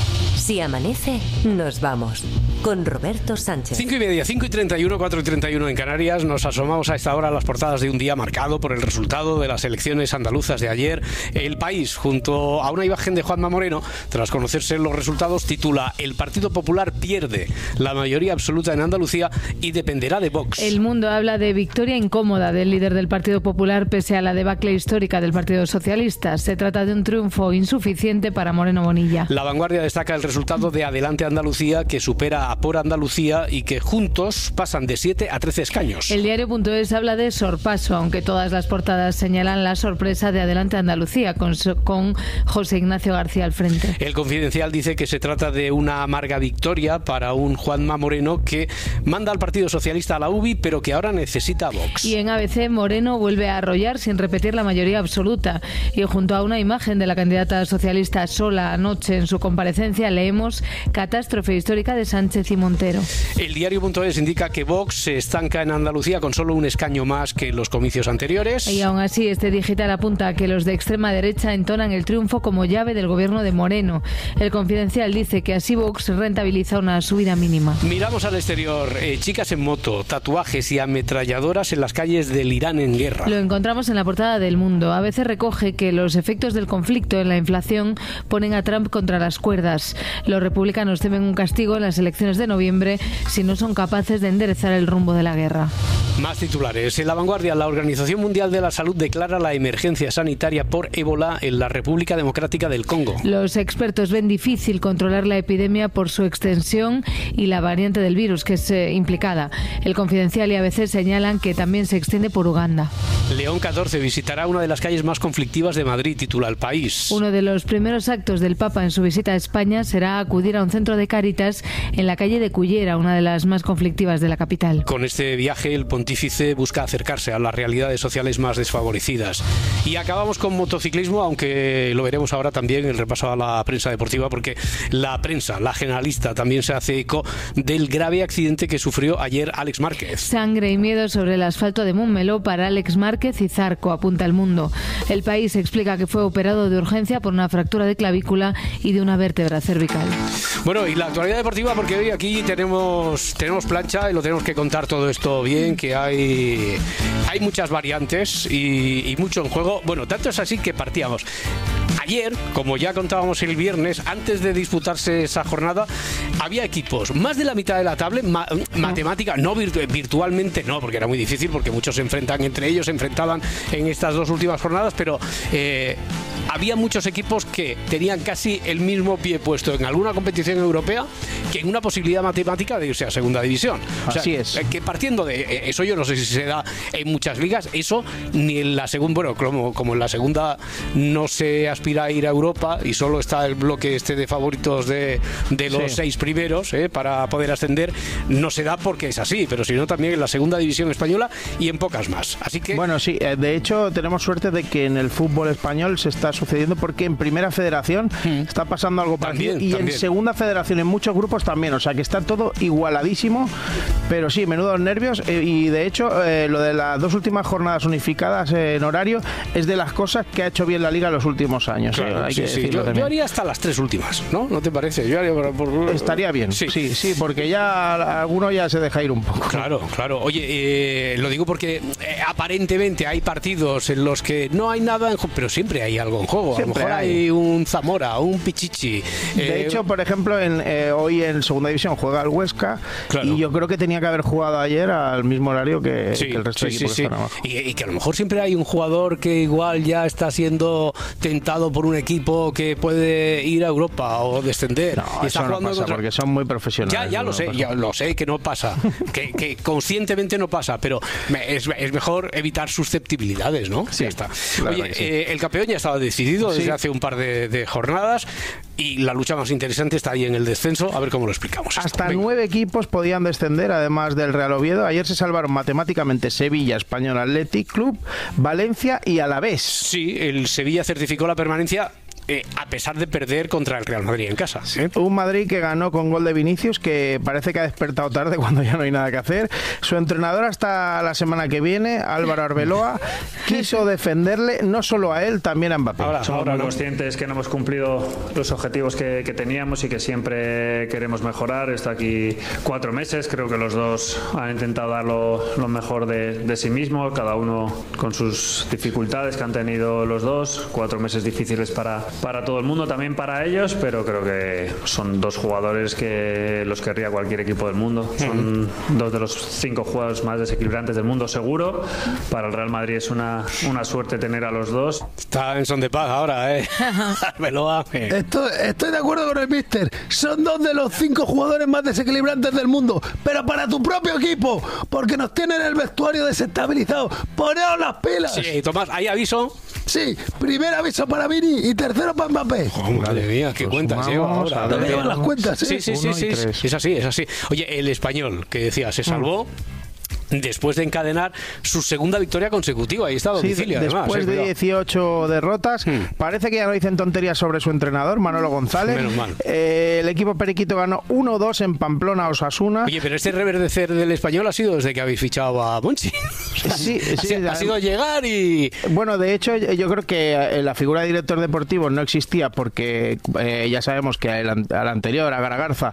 Si amanece, nos vamos. Con Roberto Sánchez. 5:30, 5:31, 4:31 en Canarias. Nos asomamos a esta hora a las portadas de un día marcado por el resultado de las elecciones andaluzas de ayer. El País, junto a una imagen de Juanma Moreno, tras conocerse los resultados, titula: El Partido Popular pierde la mayoría absoluta en Andalucía y dependerá de Vox. El Mundo habla de victoria incómoda del líder del Partido Popular pese a la debacle histórica del Partido Socialista. Se trata de un triunfo insuficiente para Moreno Bonilla. La Vanguardia destaca el resultado de Adelante Andalucía, que supera a Por Andalucía y que juntos pasan de 7 a 13 escaños. El diario.es habla de sorpaso, aunque todas las portadas señalan la sorpresa de Adelante Andalucía, con José Ignacio García al frente. El Confidencial dice que se trata de una amarga victoria para un Juanma Moreno que manda al Partido Socialista a la UBI, pero que ahora necesita a Vox. Y en ABC, Moreno vuelve a arrollar sin repetir la mayoría absoluta. Y junto a una imagen de la candidata socialista sola anoche en su comparecencia, leemos: catástrofe histórica de Sánchez y Montero. El diario.es indica que Vox se estanca en Andalucía con solo un escaño más que en los comicios anteriores. Y aún así, este digital apunta a que los de extrema derecha entonan el triunfo como llave del gobierno de Moreno. El Confidencial dice que así Vox rentabiliza una subida mínima. Miramos al exterior. Chicas en moto, tatuajes y ametralladoras en las calles del Irán en guerra. Lo encontramos en la portada del Mundo. A veces recoge que los efectos del conflicto en la inflación ponen a Trump contra las cuerdas. Los republicanos temen un castigo en las elecciones de noviembre si no son capaces de enderezar el rumbo de la guerra. Más titulares. En La Vanguardia, la Organización Mundial de la Salud declara la emergencia sanitaria por ébola en la República Democrática del Congo. Los expertos ven difícil controlar la epidemia por su extensión y la variante del virus que es implicada. El Confidencial y ABC señalan que también se extiende por Uganda. León XIV visitará una de las calles más conflictivas de Madrid, titula El País. Uno de los primeros actos del Papa en su visita a España será acudir a un centro de Cáritas en la calle de Cullera, una de las más conflictivas de la capital. Con este viaje, el pontífice busca acercarse a las realidades sociales más desfavorecidas. Y acabamos con motociclismo, aunque lo veremos ahora también en el repaso a la prensa deportiva, porque la prensa, la generalista, también se hace eco del grave accidente que sufrió ayer Alex Márquez. Sangre y miedo sobre el asfalto de Montmeló para Alex Márquez y Zarco, apunta El Mundo. El País explica que fue operado de urgencia por una fractura de clavícula y de una vértebra cervical. Bueno, y la actualidad deportiva, porque hoy aquí tenemos plancha y lo tenemos que contar todo esto bien, que hay muchas variantes y mucho en juego. Bueno, tanto es así que partíamos. Ayer, como ya contábamos el viernes, antes de disputarse esa jornada, había equipos, más de la mitad de la tabla, matemática, no virtualmente no, porque era muy difícil, porque muchos se enfrentan entre ellos, se enfrentaban en estas dos últimas jornadas, pero había muchos equipos que tenían casi el mismo pie puesto en alguna competición europea que en una posibilidad matemática de irse a segunda división. O sea, así es. Que partiendo de eso, yo no sé si se da en muchas ligas, eso ni en la segunda, bueno, como en la segunda no se aspira a ir a Europa y solo está el bloque de favoritos de los 6 primeros para poder ascender, no se da porque es así, pero si no también en la segunda división española y en pocas más. Así que bueno, sí, de hecho tenemos suerte de que en el fútbol español se está sucediendo, porque en primera federación está pasando algo parecido y en segunda federación en muchos grupos también, o sea que está todo igualadísimo, pero sí, menudos nervios, y de hecho lo de las 2 últimas jornadas unificadas en horario es de las cosas que ha hecho bien la liga en los últimos años. Claro, hay que decirlo. Yo haría hasta las 3 últimas, ¿no? ¿No te parece? Yo haría estaría bien, sí, porque ya alguno ya se deja ir un poco. Claro. Oye, lo digo porque aparentemente hay partidos en los que no hay nada en juego, pero siempre hay algo en juego. Siempre a lo mejor hay un Zamora, un Pichichi. De hecho, por ejemplo, hoy en segunda división juega el Huesca, y yo creo que tenía que haber jugado ayer al mismo horario que el resto de equipos que están abajo. Y que a lo mejor siempre hay un jugador que igual ya está siendo tentado por un equipo que puede ir a Europa o descender. No, y está eso no pasa porque son muy profesionales. Ya lo sé que no pasa, que conscientemente no pasa, pero es mejor evitar susceptibilidades, ¿no? Sí, ya está. Oye, el campeón ya estaba decidido desde hace un par de jornadas, y la lucha más interesante está ahí en el descenso. A ver cómo lo explicamos. Hasta 9 equipos podían descender, además del Real Oviedo. Ayer se salvaron matemáticamente Sevilla, Español Athletic Club, Valencia y Alavés. Sí, el Sevilla certificó la permanencia a pesar de perder contra el Real Madrid en casa. Un Madrid que ganó con gol de Vinicius, que parece que ha despertado tarde cuando ya no hay nada que hacer. Su entrenador hasta la semana que viene, Álvaro Arbeloa, quiso defenderle no solo a él, también a Mbappé. Somos muy conscientes que no hemos cumplido los objetivos que teníamos y que siempre queremos mejorar. Está aquí 4 meses, creo que los dos han intentado dar lo mejor de sí mismos, cada uno con sus dificultades que han tenido los dos. 4 meses difíciles para todo el mundo, también para ellos, pero creo que son 2 jugadores que los querría cualquier equipo del mundo. Son 2 de los 5 jugadores más desequilibrantes del mundo, seguro. Para el Real Madrid es una suerte tener a los 2. Está en son de paz ahora, Arbeloa. Estoy de acuerdo con el míster. Son 2 de los 5 jugadores más desequilibrantes del mundo, pero para tu propio equipo, porque nos tienen el vestuario desestabilizado. ¡Poneos las pilas! Sí, Tomás, ¿hay aviso? Sí, primer aviso para Vini y tercero para Mbappé. Madre mía, qué cuentas lleva ahora. ¿Dónde llevan las cuentas? Sí. Es así. Oye, el Español, que decía, se salvó después de encadenar su segunda victoria consecutiva. Ahí está a domicilio, después de 18 derrotas. Parece que ya no dicen tonterías sobre su entrenador, Manolo González. Menos mal. El equipo periquito ganó 1-2 en Pamplona a Osasuna. Oye, pero este reverdecer del Español ha sido desde que habéis fichado a Monchi. Sí, ha sido llegar y... Bueno, de hecho, yo creo que la figura de director deportivo no existía porque ya sabemos que al anterior, a Garagarza,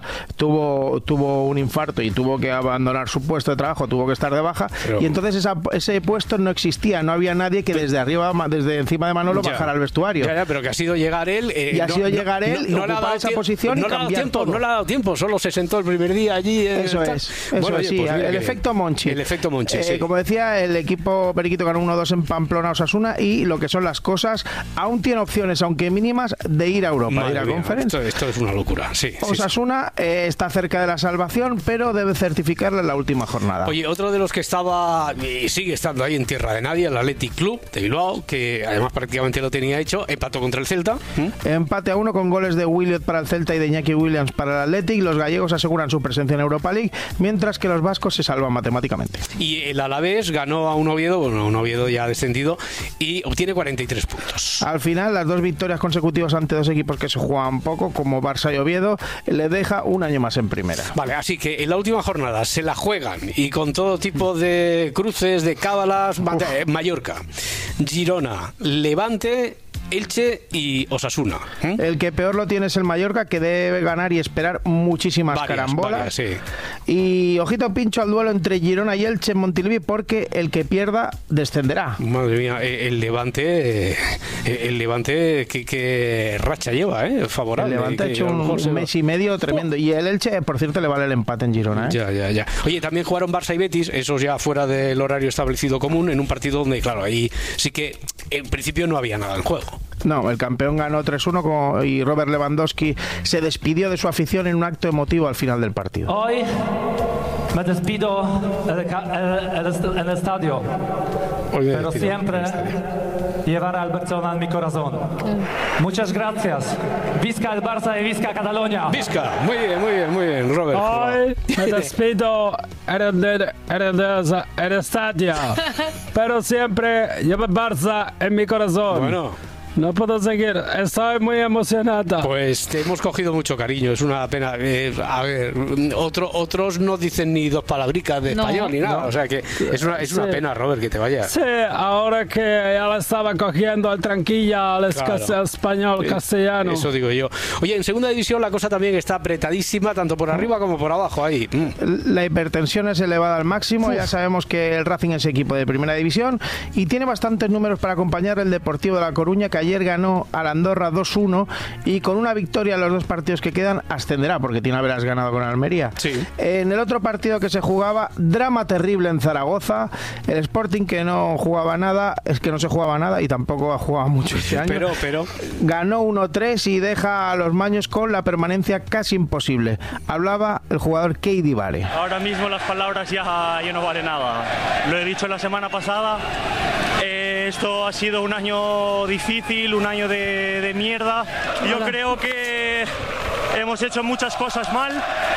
tuvo un infarto y tuvo que abandonar su puesto de trabajo, tuvo que estar de baja, y entonces ese puesto no existía, no había nadie que desde arriba, desde encima de Manolo, bajara al vestuario. Pero que ha sido llegar él y ocupar esa posición y cambiar todo. No le ha dado tiempo, solo se sentó el primer día allí. Eso es, el efecto Monchi. El efecto Monchi, sí. Como decía, el equipo periquito ganó 1-2 en Pamplona, Osasuna, y lo que son las cosas, aún tiene opciones, aunque mínimas, de ir a Europa, de ir a Conference. Esto es una locura, sí. Osasuna está cerca de la salvación, pero debe certificarla en la última jornada. Oye, otro de los que estaba y sigue estando ahí en tierra de nadie, el Athletic Club de Bilbao, que además prácticamente lo tenía hecho, empató contra el Celta. Empate a 1 con goles de Williot para el Celta y de Iñaki Williams para el Athletic. Los gallegos aseguran su presencia en Europa League, mientras que los vascos se salvan matemáticamente. Y el Alavés ganó a un Oviedo ya descendido, y obtiene 43 puntos. Al final, las 2 victorias consecutivas ante 2 equipos que se juegan poco, como Barça y Oviedo, le deja un año más en primera. Vale, así que en la última jornada se la juegan, y con todo tipo de cruces, de cábalas. Mallorca, Girona, Levante, Elche y Osasuna. El que peor lo tiene es el Mallorca, que debe ganar y esperar muchísimas carambolas. Sí. Y ojito pincho al duelo entre Girona y Elche en Montilivi, porque el que pierda descenderá. Madre mía, el Levante que racha lleva, favorable. El Levante ha hecho un mes y medio tremendo. Y el Elche, por cierto, le vale el empate en Girona. Ya. Oye, también jugaron Barça y Betis, esos ya fuera del horario establecido común, en un partido donde, claro, ahí sí que en principio no había nada en juego. No, el campeón ganó 3-1 y Robert Lewandowski se despidió de su afición en un acto emotivo al final del partido. Hoy me despido en el estadio, pero siempre llevaré al Barcelona en mi corazón. Muchas gracias. Visca el Barça y visca Cataluña. Visca, muy bien, Robert. Hoy me despido en el estadio, pero siempre lleva el Barça en mi corazón. Bueno. No puedo seguir, estoy muy emocionada. Pues te hemos cogido mucho cariño, es una pena. A ver, otros no dicen ni dos palabricas de español ni nada, o sea que es una pena, Robert, que te vayas. Sí, ahora que ya la estaba cogiendo al tranquilla, al español, castellano. Eso digo yo. Oye, en segunda división la cosa también está apretadísima, tanto por arriba como por abajo, ahí. La hipertensión es elevada al máximo, ya sabemos que el Racing es equipo de primera división y tiene bastantes números para acompañar el Deportivo de La Coruña, que ayer ganó al Andorra 2-1 y con una victoria en los dos partidos que quedan ascenderá, porque tiene haberás ganado con Almería. Sí. En el otro partido que se jugaba, drama terrible en Zaragoza, el Sporting, que no jugaba nada, es que no se jugaba nada y tampoco ha jugado mucho este año, pero ganó 1-3 y deja a los maños con la permanencia casi imposible. Hablaba el jugador Keidi Vare. Ahora mismo las palabras ya no valen nada, lo he dicho la semana pasada. Esto ha sido un año difícil, un año de mierda. Yo creo que hemos hecho muchas cosas mal.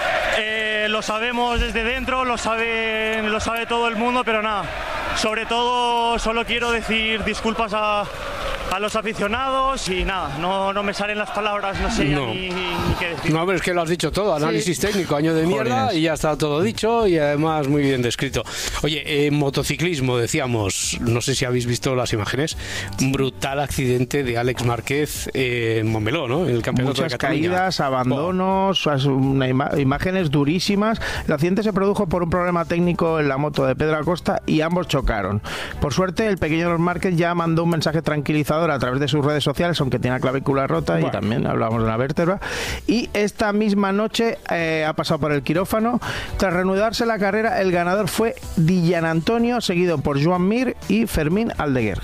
Lo sabemos desde dentro, lo sabe todo el mundo, pero nada. Sobre todo, solo quiero decir disculpas a los aficionados y nada, no me salen las palabras, no sé ni qué decir. No, pero es que lo has dicho todo, análisis técnico, año de mierda y ya está todo dicho y además muy bien descrito. Oye, en motociclismo decíamos, no sé si habéis visto las imágenes, un brutal accidente de Alex Márquez en Montmeló, ¿no? En el campeonato Muchas de Cataluña. caídas, abandonos, imágenes durísimas. El accidente se produjo por un problema técnico en la moto de Pedro Acosta y ambos chocaron. Por suerte, el pequeño Márquez ya mandó un mensaje tranquilizador a través de sus redes sociales, aunque tiene la clavícula rota y también hablábamos de la vértebra. Y esta misma noche ha pasado por el quirófano. Tras reanudarse la carrera, el ganador fue Dillan Antonio, seguido por Joan Mir y Fermín Aldeguer.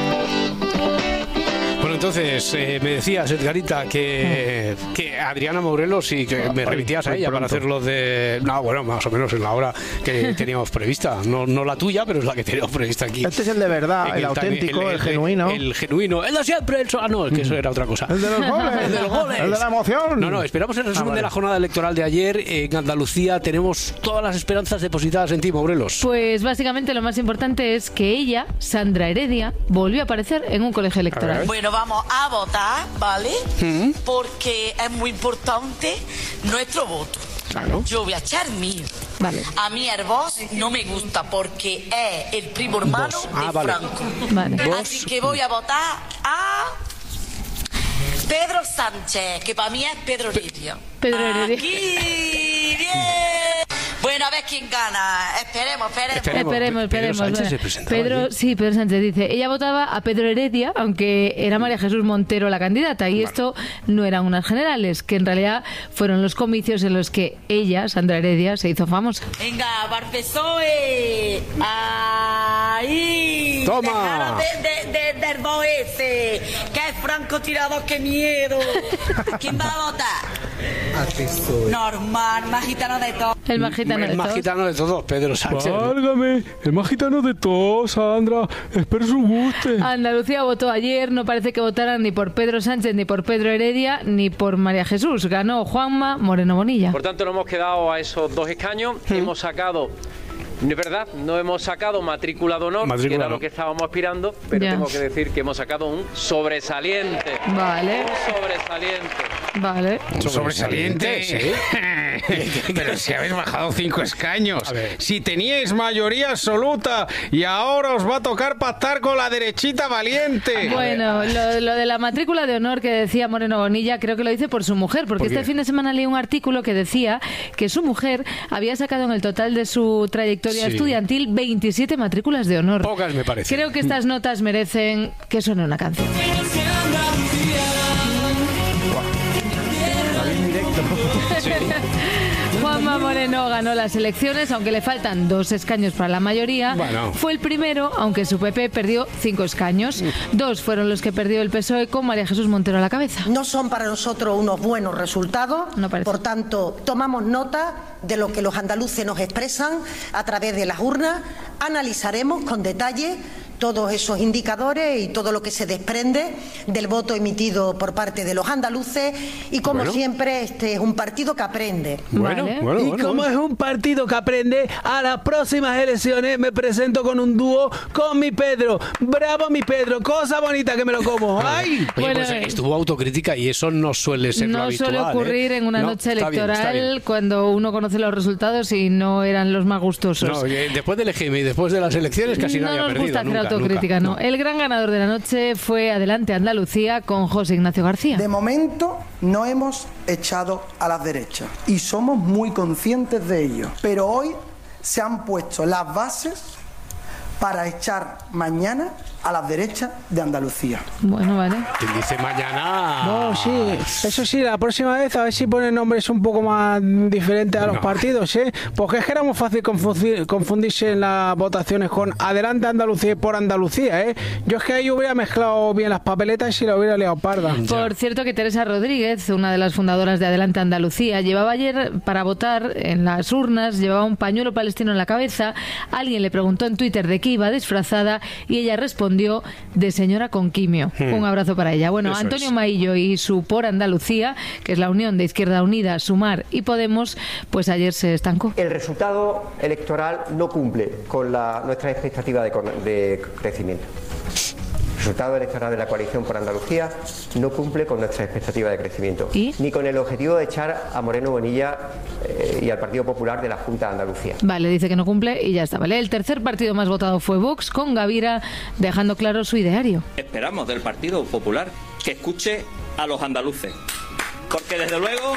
Bueno, entonces, me decías, Edgarita, que Adriana Morelos y que me remitías a ella para hacerlo de... No, bueno, más o menos en la hora que teníamos prevista. No la tuya, pero es la que teníamos prevista aquí. Este es el de verdad, el auténtico, el genuino. El genuino, el de siempre, no, que eso era otra cosa. El de los goles. El de los goles. El de la emoción. No, esperamos el resumen de la jornada electoral de ayer. En Andalucía tenemos todas las esperanzas depositadas en ti, Morelos. Pues básicamente lo más importante es que ella, Sandra Heredia, volvió a aparecer en un colegio electoral. Bueno, vamos a votar, ¿vale? Porque es muy importante nuestro voto. Claro. Yo voy a echar mío. Vale. A mí el Vox no me gusta porque es el primo hermano de Franco. Vale. Así que voy a votar a Pedro Sánchez, que para mí es Pedro Heredia. Pedro Heredia. Aquí, bien. Bueno, a ver quién gana. Esperemos. Pedro Sánchez se presentaba Pedro Sánchez dice, ella votaba a Pedro Heredia, aunque era María Jesús Montero la candidata, y esto no eran unas generales, que en realidad fueron los comicios en los que ella, Sandra Heredia, se hizo famosa. Venga, PSOE. Ahí. Toma. Del Boese. Que es francotirador, qué miedo. ¿Quién va a votar? Normal, más gitano de todos. El más gitano de todos, Pedro Sánchez. Válgame, el más gitano de todos, Sandra. Espero su guste. Andalucía votó ayer, no parece que votaran ni por Pedro Sánchez, ni por Pedro Heredia, ni por María Jesús. Ganó Juanma Moreno Bonilla. Por tanto, nos hemos quedado a esos dos escaños. Hemos sacado... Es verdad, no hemos sacado matrícula de honor, que era lo que estábamos aspirando, pero tengo que decir que hemos sacado un sobresaliente. Vale. Un sobresaliente. Vale. ¿Sobresaliente? Sí. Pero si habéis bajado 5 escaños, si teníais mayoría absoluta y ahora os va a tocar pactar con la derechita valiente. Bueno, lo de la matrícula de honor que decía Moreno Bonilla, creo que lo dice por su mujer, porque este fin de semana leí un artículo que decía que su mujer había sacado en el total de su trayectoria estudiantil 27 matrículas de honor. Pocas me parece. Creo que estas notas merecen que suene una canción. Juanma Moreno ganó las elecciones, aunque le faltan 2 escaños para la mayoría. Bueno. Fue el primero, aunque su PP perdió 5 escaños. 2 fueron los que perdió el PSOE con María Jesús Montero a la cabeza. No son para nosotros unos buenos resultados. No parece. Por tanto, tomamos nota de lo que los andaluces nos expresan a través de las urnas. Analizaremos con detalle todos esos indicadores y todo lo que se desprende del voto emitido por parte de los andaluces y como siempre este es un partido que aprende. Y como es un partido que aprende, a las próximas elecciones me presento con un dúo con mi Pedro. ¡Bravo mi Pedro! ¡Cosa bonita que me lo como! ¡Ay! Oye, pues estuvo autocrítica y eso no suele ser lo habitual. No suele ocurrir en una noche electoral cuando uno conoce los resultados y no eran los más gustosos. No, después del EGM y después de las elecciones casi nadie ha perdido. Autocrítica, no. El gran ganador de la noche fue Adelante Andalucía con José Ignacio García. De momento no hemos echado a las derechas y somos muy conscientes de ello, pero hoy se han puesto las bases para echar mañana a las derechas de Andalucía. Bueno, vale. ¿Quién dice mañana? No, sí, eso sí, la próxima vez a ver si ponen nombres un poco más diferentes a los partidos, ¿eh? Porque es que era muy fácil confundirse en las votaciones con Adelante Andalucía y por Andalucía, ¿eh? Yo es que ahí hubiera mezclado bien las papeletas y la hubiera liado parda. Por cierto que Teresa Rodríguez, una de las fundadoras de Adelante Andalucía, llevaba ayer para votar en las urnas, llevaba un pañuelo palestino en la cabeza. Alguien le preguntó en Twitter de qué iba disfrazada y ella respondió de señora con quimio. Un abrazo para ella. Bueno, eso Antonio Maillo y su Por Andalucía, que es la unión de Izquierda Unida, Sumar y Podemos, pues ayer se estancó. El resultado electoral no cumple con nuestra expectativa de crecimiento. El resultado electoral de la coalición por Andalucía no cumple con nuestra expectativa de crecimiento, ni con el objetivo de echar a Moreno Bonilla y al Partido Popular de la Junta de Andalucía. Vale, dice que no cumple y ya está, ¿vale? El tercer partido más votado fue Vox, con Gavira dejando claro su ideario. Esperamos del Partido Popular que escuche a los andaluces, porque desde luego...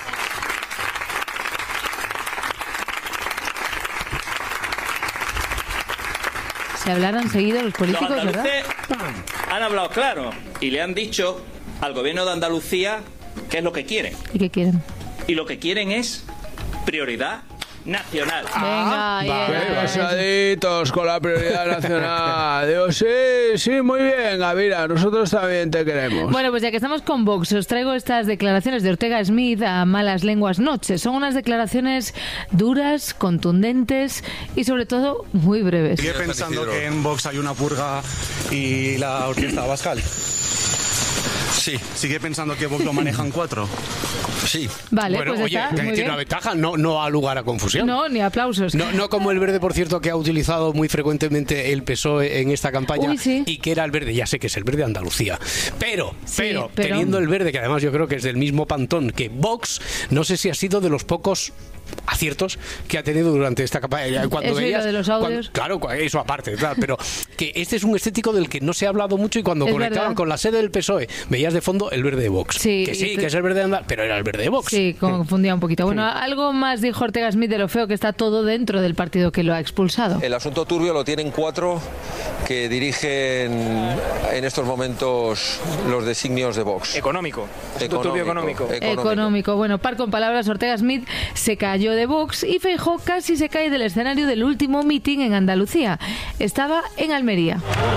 Se hablaron seguido los políticos, los andaluces, ¿verdad? Han hablado claro y le han dicho al gobierno de Andalucía qué es lo que quieren. ¿Y qué quieren? Y lo que quieren es prioridad nacional. Venga, pasaditos con la prioridad nacional. Digo, sí, muy bien, Gavira, nosotros también te queremos. Bueno, pues ya que estamos con Vox, os traigo estas declaraciones de Ortega Smith a Malas Lenguas Noches. Son unas declaraciones duras, contundentes y sobre todo muy breves. ¿Sigue pensando que en Vox hay una purga y la orquesta Abascal? Sí. ¿Sigue pensando que Vox lo manejan 4? Sí. Vale, bueno, pues oye, está, muy tiene bien. una ventaja, no ha lugar a confusión. No, ni aplausos. No como el verde, por cierto, que ha utilizado muy frecuentemente el PSOE en esta campaña. Uy, sí. Y que era el verde, ya sé que es el verde de Andalucía. Pero teniendo el verde, que además yo creo que es del mismo pantón que Vox, no sé si ha sido de los pocos aciertos que ha tenido durante esta campaña. Cuando eso veías, y lo de los audios. claro, eso aparte, claro, pero que este es un estético del que no se ha hablado mucho y cuando Es conectaban verdad. con la sede del PSOE veías de fondo el verde de Vox. Sí, que es el verde de Andalucía, pero era el verde de Vox. Sí, confundía un poquito. Bueno, algo más dijo Ortega Smith de lo feo que está todo dentro del partido que lo ha expulsado. El asunto turbio lo tienen 4 que dirigen en estos momentos los designios de Vox. Económico. Turbio Económico. Bueno, par con palabras, Ortega Smith se cayó de Vox y Feijóo casi se cae del escenario del último mitin en Andalucía. Estaba en Almería.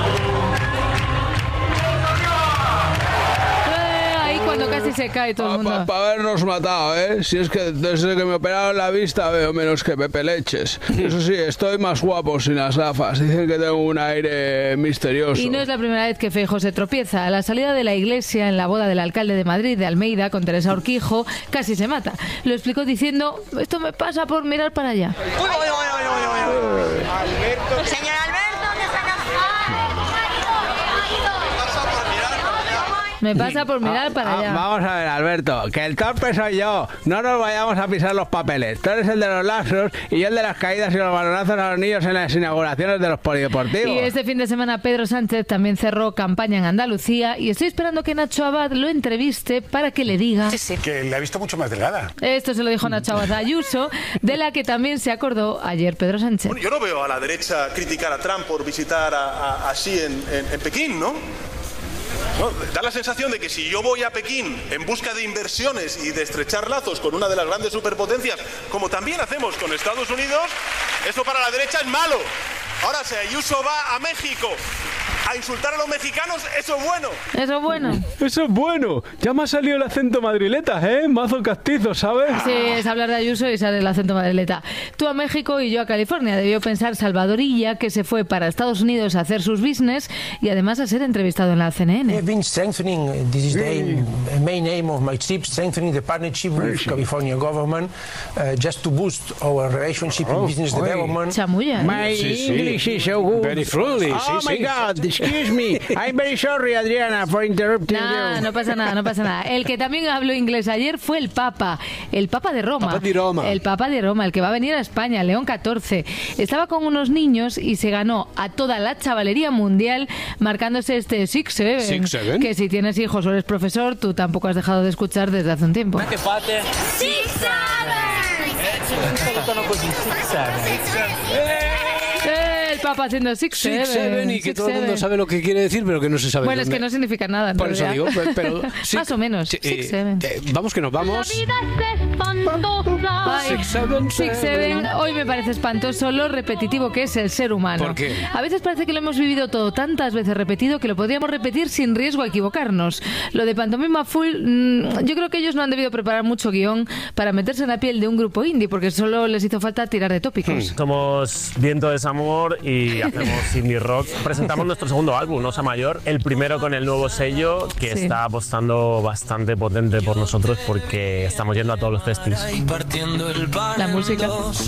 Cuando casi se cae todo el mundo. Para habernos matado, ¿eh? Si es que desde que me operaron la vista veo menos que Pepe Leches. Eso sí, estoy más guapo sin las gafas. Dicen que tengo un aire misterioso. Y no es la primera vez que Feijóo se tropieza. A la salida de la iglesia, en la boda del alcalde de Madrid, de Almeida, con Teresa Urquijo, casi se mata. Lo explicó diciendo, esto me pasa por mirar para allá. Alberto. Señor Alberto, ¿dónde está? Me pasa por mirar para allá. Vamos a ver, Alberto, que el torpe soy yo. No nos vayamos a pisar los papeles. Tú eres el de los lapsos y yo el de las caídas y los balonazos a los niños en las inauguraciones de los polideportivos. Y este fin de semana Pedro Sánchez también cerró campaña en Andalucía y estoy esperando que Nacho Abad lo entreviste para que le diga... Que la ha visto mucho más delgada. Esto se lo dijo Nacho Abad a Ayuso, de la que también se acordó ayer Pedro Sánchez. Bueno, yo no veo a la derecha criticar a Trump por visitar a Xi en Pekín, ¿no? ¿no? Da la sensación de que si yo voy a Pekín en busca de inversiones y de estrechar lazos con una de las grandes superpotencias, como también hacemos con Estados Unidos, eso para la derecha es malo. Ahora, si Ayuso va a México a insultar a los mexicanos, eso es bueno. Eso es bueno. Eso es bueno. Ya me ha salido el acento madrileta, ¿eh? Mazo castizo, ¿sabes? Sí, es hablar de Ayuso y sale el acento madrileta. Tú a México y yo a California. Debió pensar Salvador Illa, que se fue para Estados Unidos a hacer sus business y además a ser entrevistado en la CNN. We have been strengthening, this is the main aim of my trip, strengthening the partnership with California government, just to boost our relationship in business development. Chamulla. My English is so good. Very fluently, Oh sí, my sí. God, excuse me. I'm very sorry, Adriana, for interrupting you. No pasa nada, no pasa nada. El que también habló inglés ayer fue el Papa de Roma. Papa di Roma. El Papa de Roma, el que va a venir a España, León XIV. Estaba con unos niños y se ganó a toda la chavalería mundial marcándose este 6-7. 6-7. Que si tienes hijos o eres profesor, tú tampoco has dejado de escuchar desde hace un tiempo. Che fate? 6-7! Salutano così, 6-7. El Papa haciendo 6-7 y que todo el mundo sabe lo que quiere decir, pero que no se sabe. Bueno, es que no significa nada. En Por eso realidad. digo, pero más o menos. 6-7. Vamos que nos vamos. La vida es espantosa. 6-7. Hoy me parece espantoso lo repetitivo que es el ser humano. ¿Por qué? A veces parece que lo hemos vivido todo tantas veces repetido que lo podríamos repetir sin riesgo a equivocarnos. Lo de Pantomima Full, yo creo que ellos no han debido preparar mucho guión para meterse en la piel de un grupo indie, porque solo les hizo falta tirar de tópicos. Somos Viento de Desamor y hacemos indie rock. Presentamos nuestro segundo álbum, Osa Mayor, el primero con el nuevo sello que está apostando bastante potente por nosotros porque estamos yendo a todos los festivals. La música.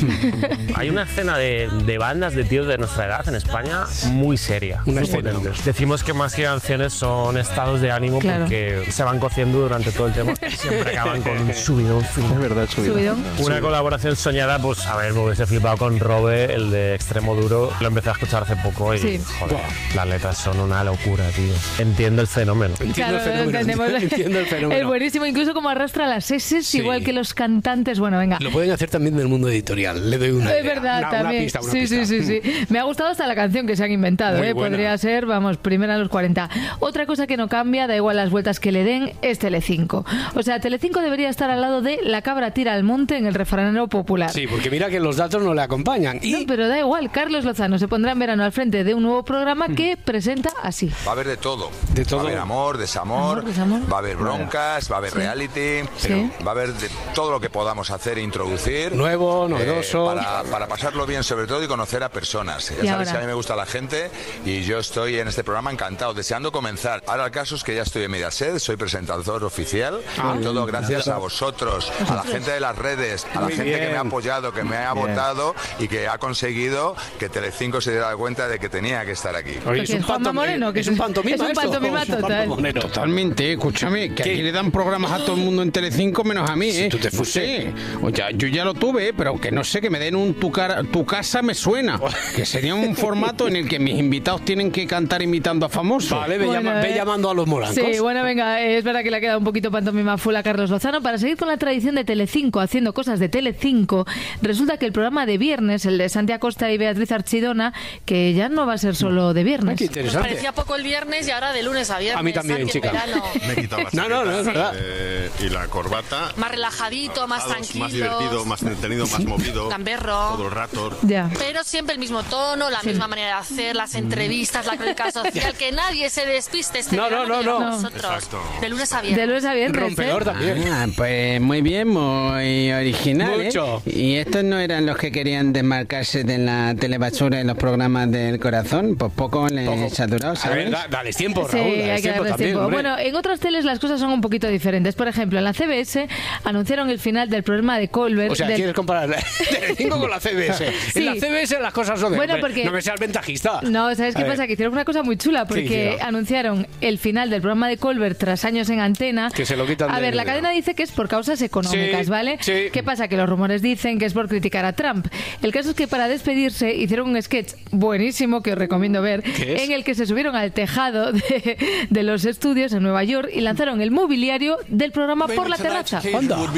Hay una escena de bandas de tíos de nuestra edad en España muy seria, Una muy escena. potentes. Decimos que más que canciones son estados de ánimo porque se van cociendo durante todo el tema y siempre acaban con un subidón. Es verdad, subidón. Una colaboración soñada, pues a ver, me hubiese flipado con Robe, el de Extremo Duro. Lo empecé a escuchar hace poco y, joder, las letras son una locura, tío. Entiendo el fenómeno. Entiendo el fenómeno. Es buenísimo, incluso como arrastra las S, igual que los cantantes. Bueno, venga. Lo pueden hacer también del mundo editorial. Le doy una Es idea. verdad, Una también. pista. Sí. Me ha gustado hasta la canción que se han inventado. Muy buena. Podría ser, vamos, primera en los 40. Otra cosa que no cambia, da igual las vueltas que le den, es Telecinco. O sea, Telecinco debería estar al lado de La cabra tira al monte en el refranero popular. Sí, porque mira que los datos no le acompañan. No, pero da igual. Carlos Lozano se pondrá en verano al frente de un nuevo programa que presenta así. Va a haber de todo. De todo. Va a haber amor, desamor, va a haber broncas, va a haber reality, va a haber de todo lo que podamos hacer e introducir. Nuevo, novedoso. Para pasarlo bien sobre todo y conocer a personas. Ya Y sabéis ahora. que a mí me gusta la gente y yo estoy en este programa encantado, deseando comenzar. Ahora el caso es que ya estoy en Mediaset, soy presentador oficial. Y todo gracias a vosotros, a la gente de las redes, a la Muy gente que bien. me ha apoyado, que me ha votado y que ha conseguido que Telecinco se diera cuenta de que tenía que estar aquí. Oye, es Juanma Moreno, que es un pantomima. es un esto. pantomima Es un total. pantomonero. Totalmente, escúchame, que aquí le dan programas a todo el mundo en Telecinco menos a mí, ¿eh? tú te No sé. O ya, yo ya lo tuve, pero que no sé, que me den un tu casa me suena. Que sería un formato en el que mis invitados tienen que cantar imitando a famosos. Vale, ve llamando a los morancos. Sí, bueno, venga, es verdad que le ha quedado un poquito pantomima full a Carlos Lozano. Para seguir con la tradición de Telecinco, haciendo cosas de Telecinco, resulta que el programa de viernes, el de Santi Acosta y Beatriz Archidona, que ya no va a ser solo de viernes. Qué interesante. Parecía poco el viernes y ahora de lunes a viernes. A mí también, Santi, en chica. verano. Me he quitado la No, es verdad. y la corbata. Más relajadito, más tranquilo. Más divertido, más entretenido, más movido. Gamberro. Todo el rato. Ya. Pero siempre el mismo tono, la misma manera de hacer, las entrevistas, la crónica social, que nadie se despiste. Este verano que llevamos nosotros. Exacto. De lunes a viernes. De lunes a viernes. Rompedor también. Ah, pues muy bien, muy original. Mucho. ¿Y estos no eran los que querían desmarcarse de la telebasura en los programas del corazón? Pues poco les saturado, A ¿sabes? ver, dale tiempo, Sí, Raúl. hay que darles también, tiempo. hombre. Bueno, en otras teles las cosas son un poquito diferentes. Por ejemplo, en la CBS anunciaron el final del programa de Colbert. O sea, ¿quieres comparar Telecinco con la CBS? Sí. En la CBS las cosas son de... Bueno, hombre, porque- no me seas ventajista. No, ¿sabes qué A ver. pasa? Que hicieron una cosa muy chula porque hicieron? anunciaron el final del programa de Colbert tras años en antena. Que se lo quitan A de- ver, la cadena dice que es por causas económicas, Sí, ¿vale? sí. ¿Qué pasa? Que los rumores dicen que es por criticar a Trump. El caso es que para despedirse hicieron un sketch buenísimo que os recomiendo ver, ¿Qué es? en el que se subieron al tejado de los estudios en Nueva York y lanzaron el mobiliario del programa por la terraza. Anda.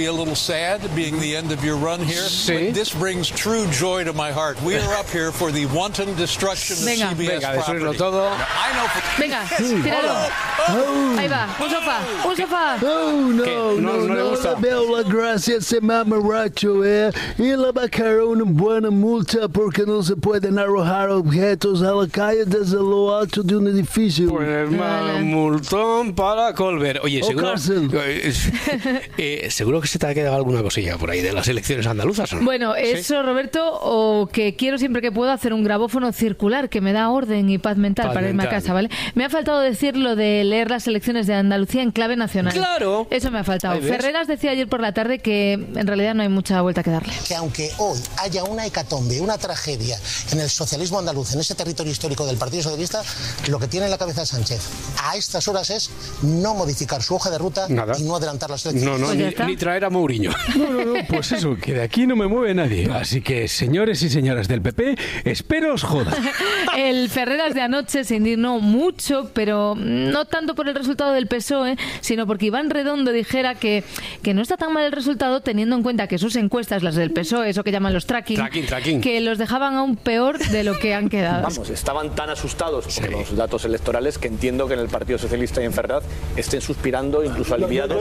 a little sad being the end of your run here, but this brings true joy to my heart. We are up here for the wanton destruction of CBS property. Todo. Venga, tíralo. Ahí va, un sofá. No le veo la gracia a ese mamarracho, y le va a caer una buena multa porque no se pueden arrojar objetos a la calle desde lo alto de un edificio. Pues multón para Colbert. Oye, seguro que se te ha quedado alguna cosilla por ahí de las elecciones andaluzas, ¿no? Bueno, eso, Roberto, o que quiero siempre que puedo hacer un grabófono circular que me da orden y paz mental para irme a casa, ¿vale? Me ha faltado decir lo de leer las elecciones de Andalucía en clave nacional. ¡Claro! Eso me ha faltado. Ferreras decía ayer por la tarde que en realidad no hay mucha vuelta que darle. Que aunque hoy haya una hecatombe, una tragedia en el socialismo andaluz, en ese territorio histórico del Partido Socialista, lo que tiene en la cabeza Sánchez a estas horas es no modificar su hoja de ruta y no adelantar las elecciones. Ni traer a Mourinho. No, pues eso, que de aquí no me mueve nadie. Así que, señores y señoras del PP, espero os joda. El Ferreras de anoche se indignó mucho, pero no tanto por el resultado del PSOE, sino porque Iván Redondo dijera que no está tan mal el resultado, teniendo en cuenta que sus encuestas, las del PSOE, eso que llaman los tracking, que los dejaban aún peor de lo que han quedado. Vamos, estaban tan asustados por los datos electorales que entiendo que en el Partido Socialista y en Ferraz estén suspirando, incluso aliviados.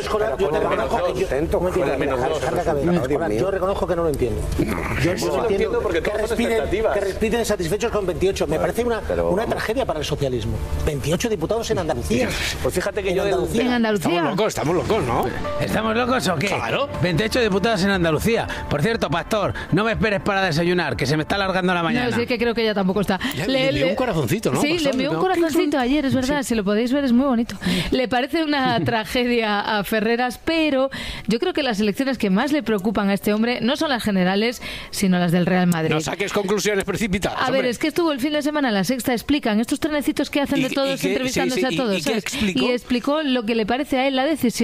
Yo reconozco que no lo entiendo. Yo no lo entiendo porque todos son expectativas. Que respiten satisfechos con 28. Me parece una tragedia para el socialismo. 28 diputados en Andalucía. Pues fíjate que en Andalucía. Estamos locos, ¿no? ¿Estamos locos o qué? Claro. 28 diputados en Andalucía. Por cierto, Pastor, no me esperes para desayunar, que se me está alargando la mañana. No, sí, que creo que ella tampoco está. Le envió un corazoncito, ¿no? Sí, Pastor, le envió un corazoncito ayer, es verdad. Si lo podéis ver, es muy bonito. Le parece una tragedia a Ferreras, pero yo creo que las elecciones que más le preocupan a este hombre no son las generales, sino las del Real Madrid. No saques conclusiones precipitadas. A ver, es que estuvo el fin de semana en La Sexta, explican estos trenecitos que hacen de todos entrevistándose a todos. ¿Y qué explicó? Y explicó lo que le parece a él la decisión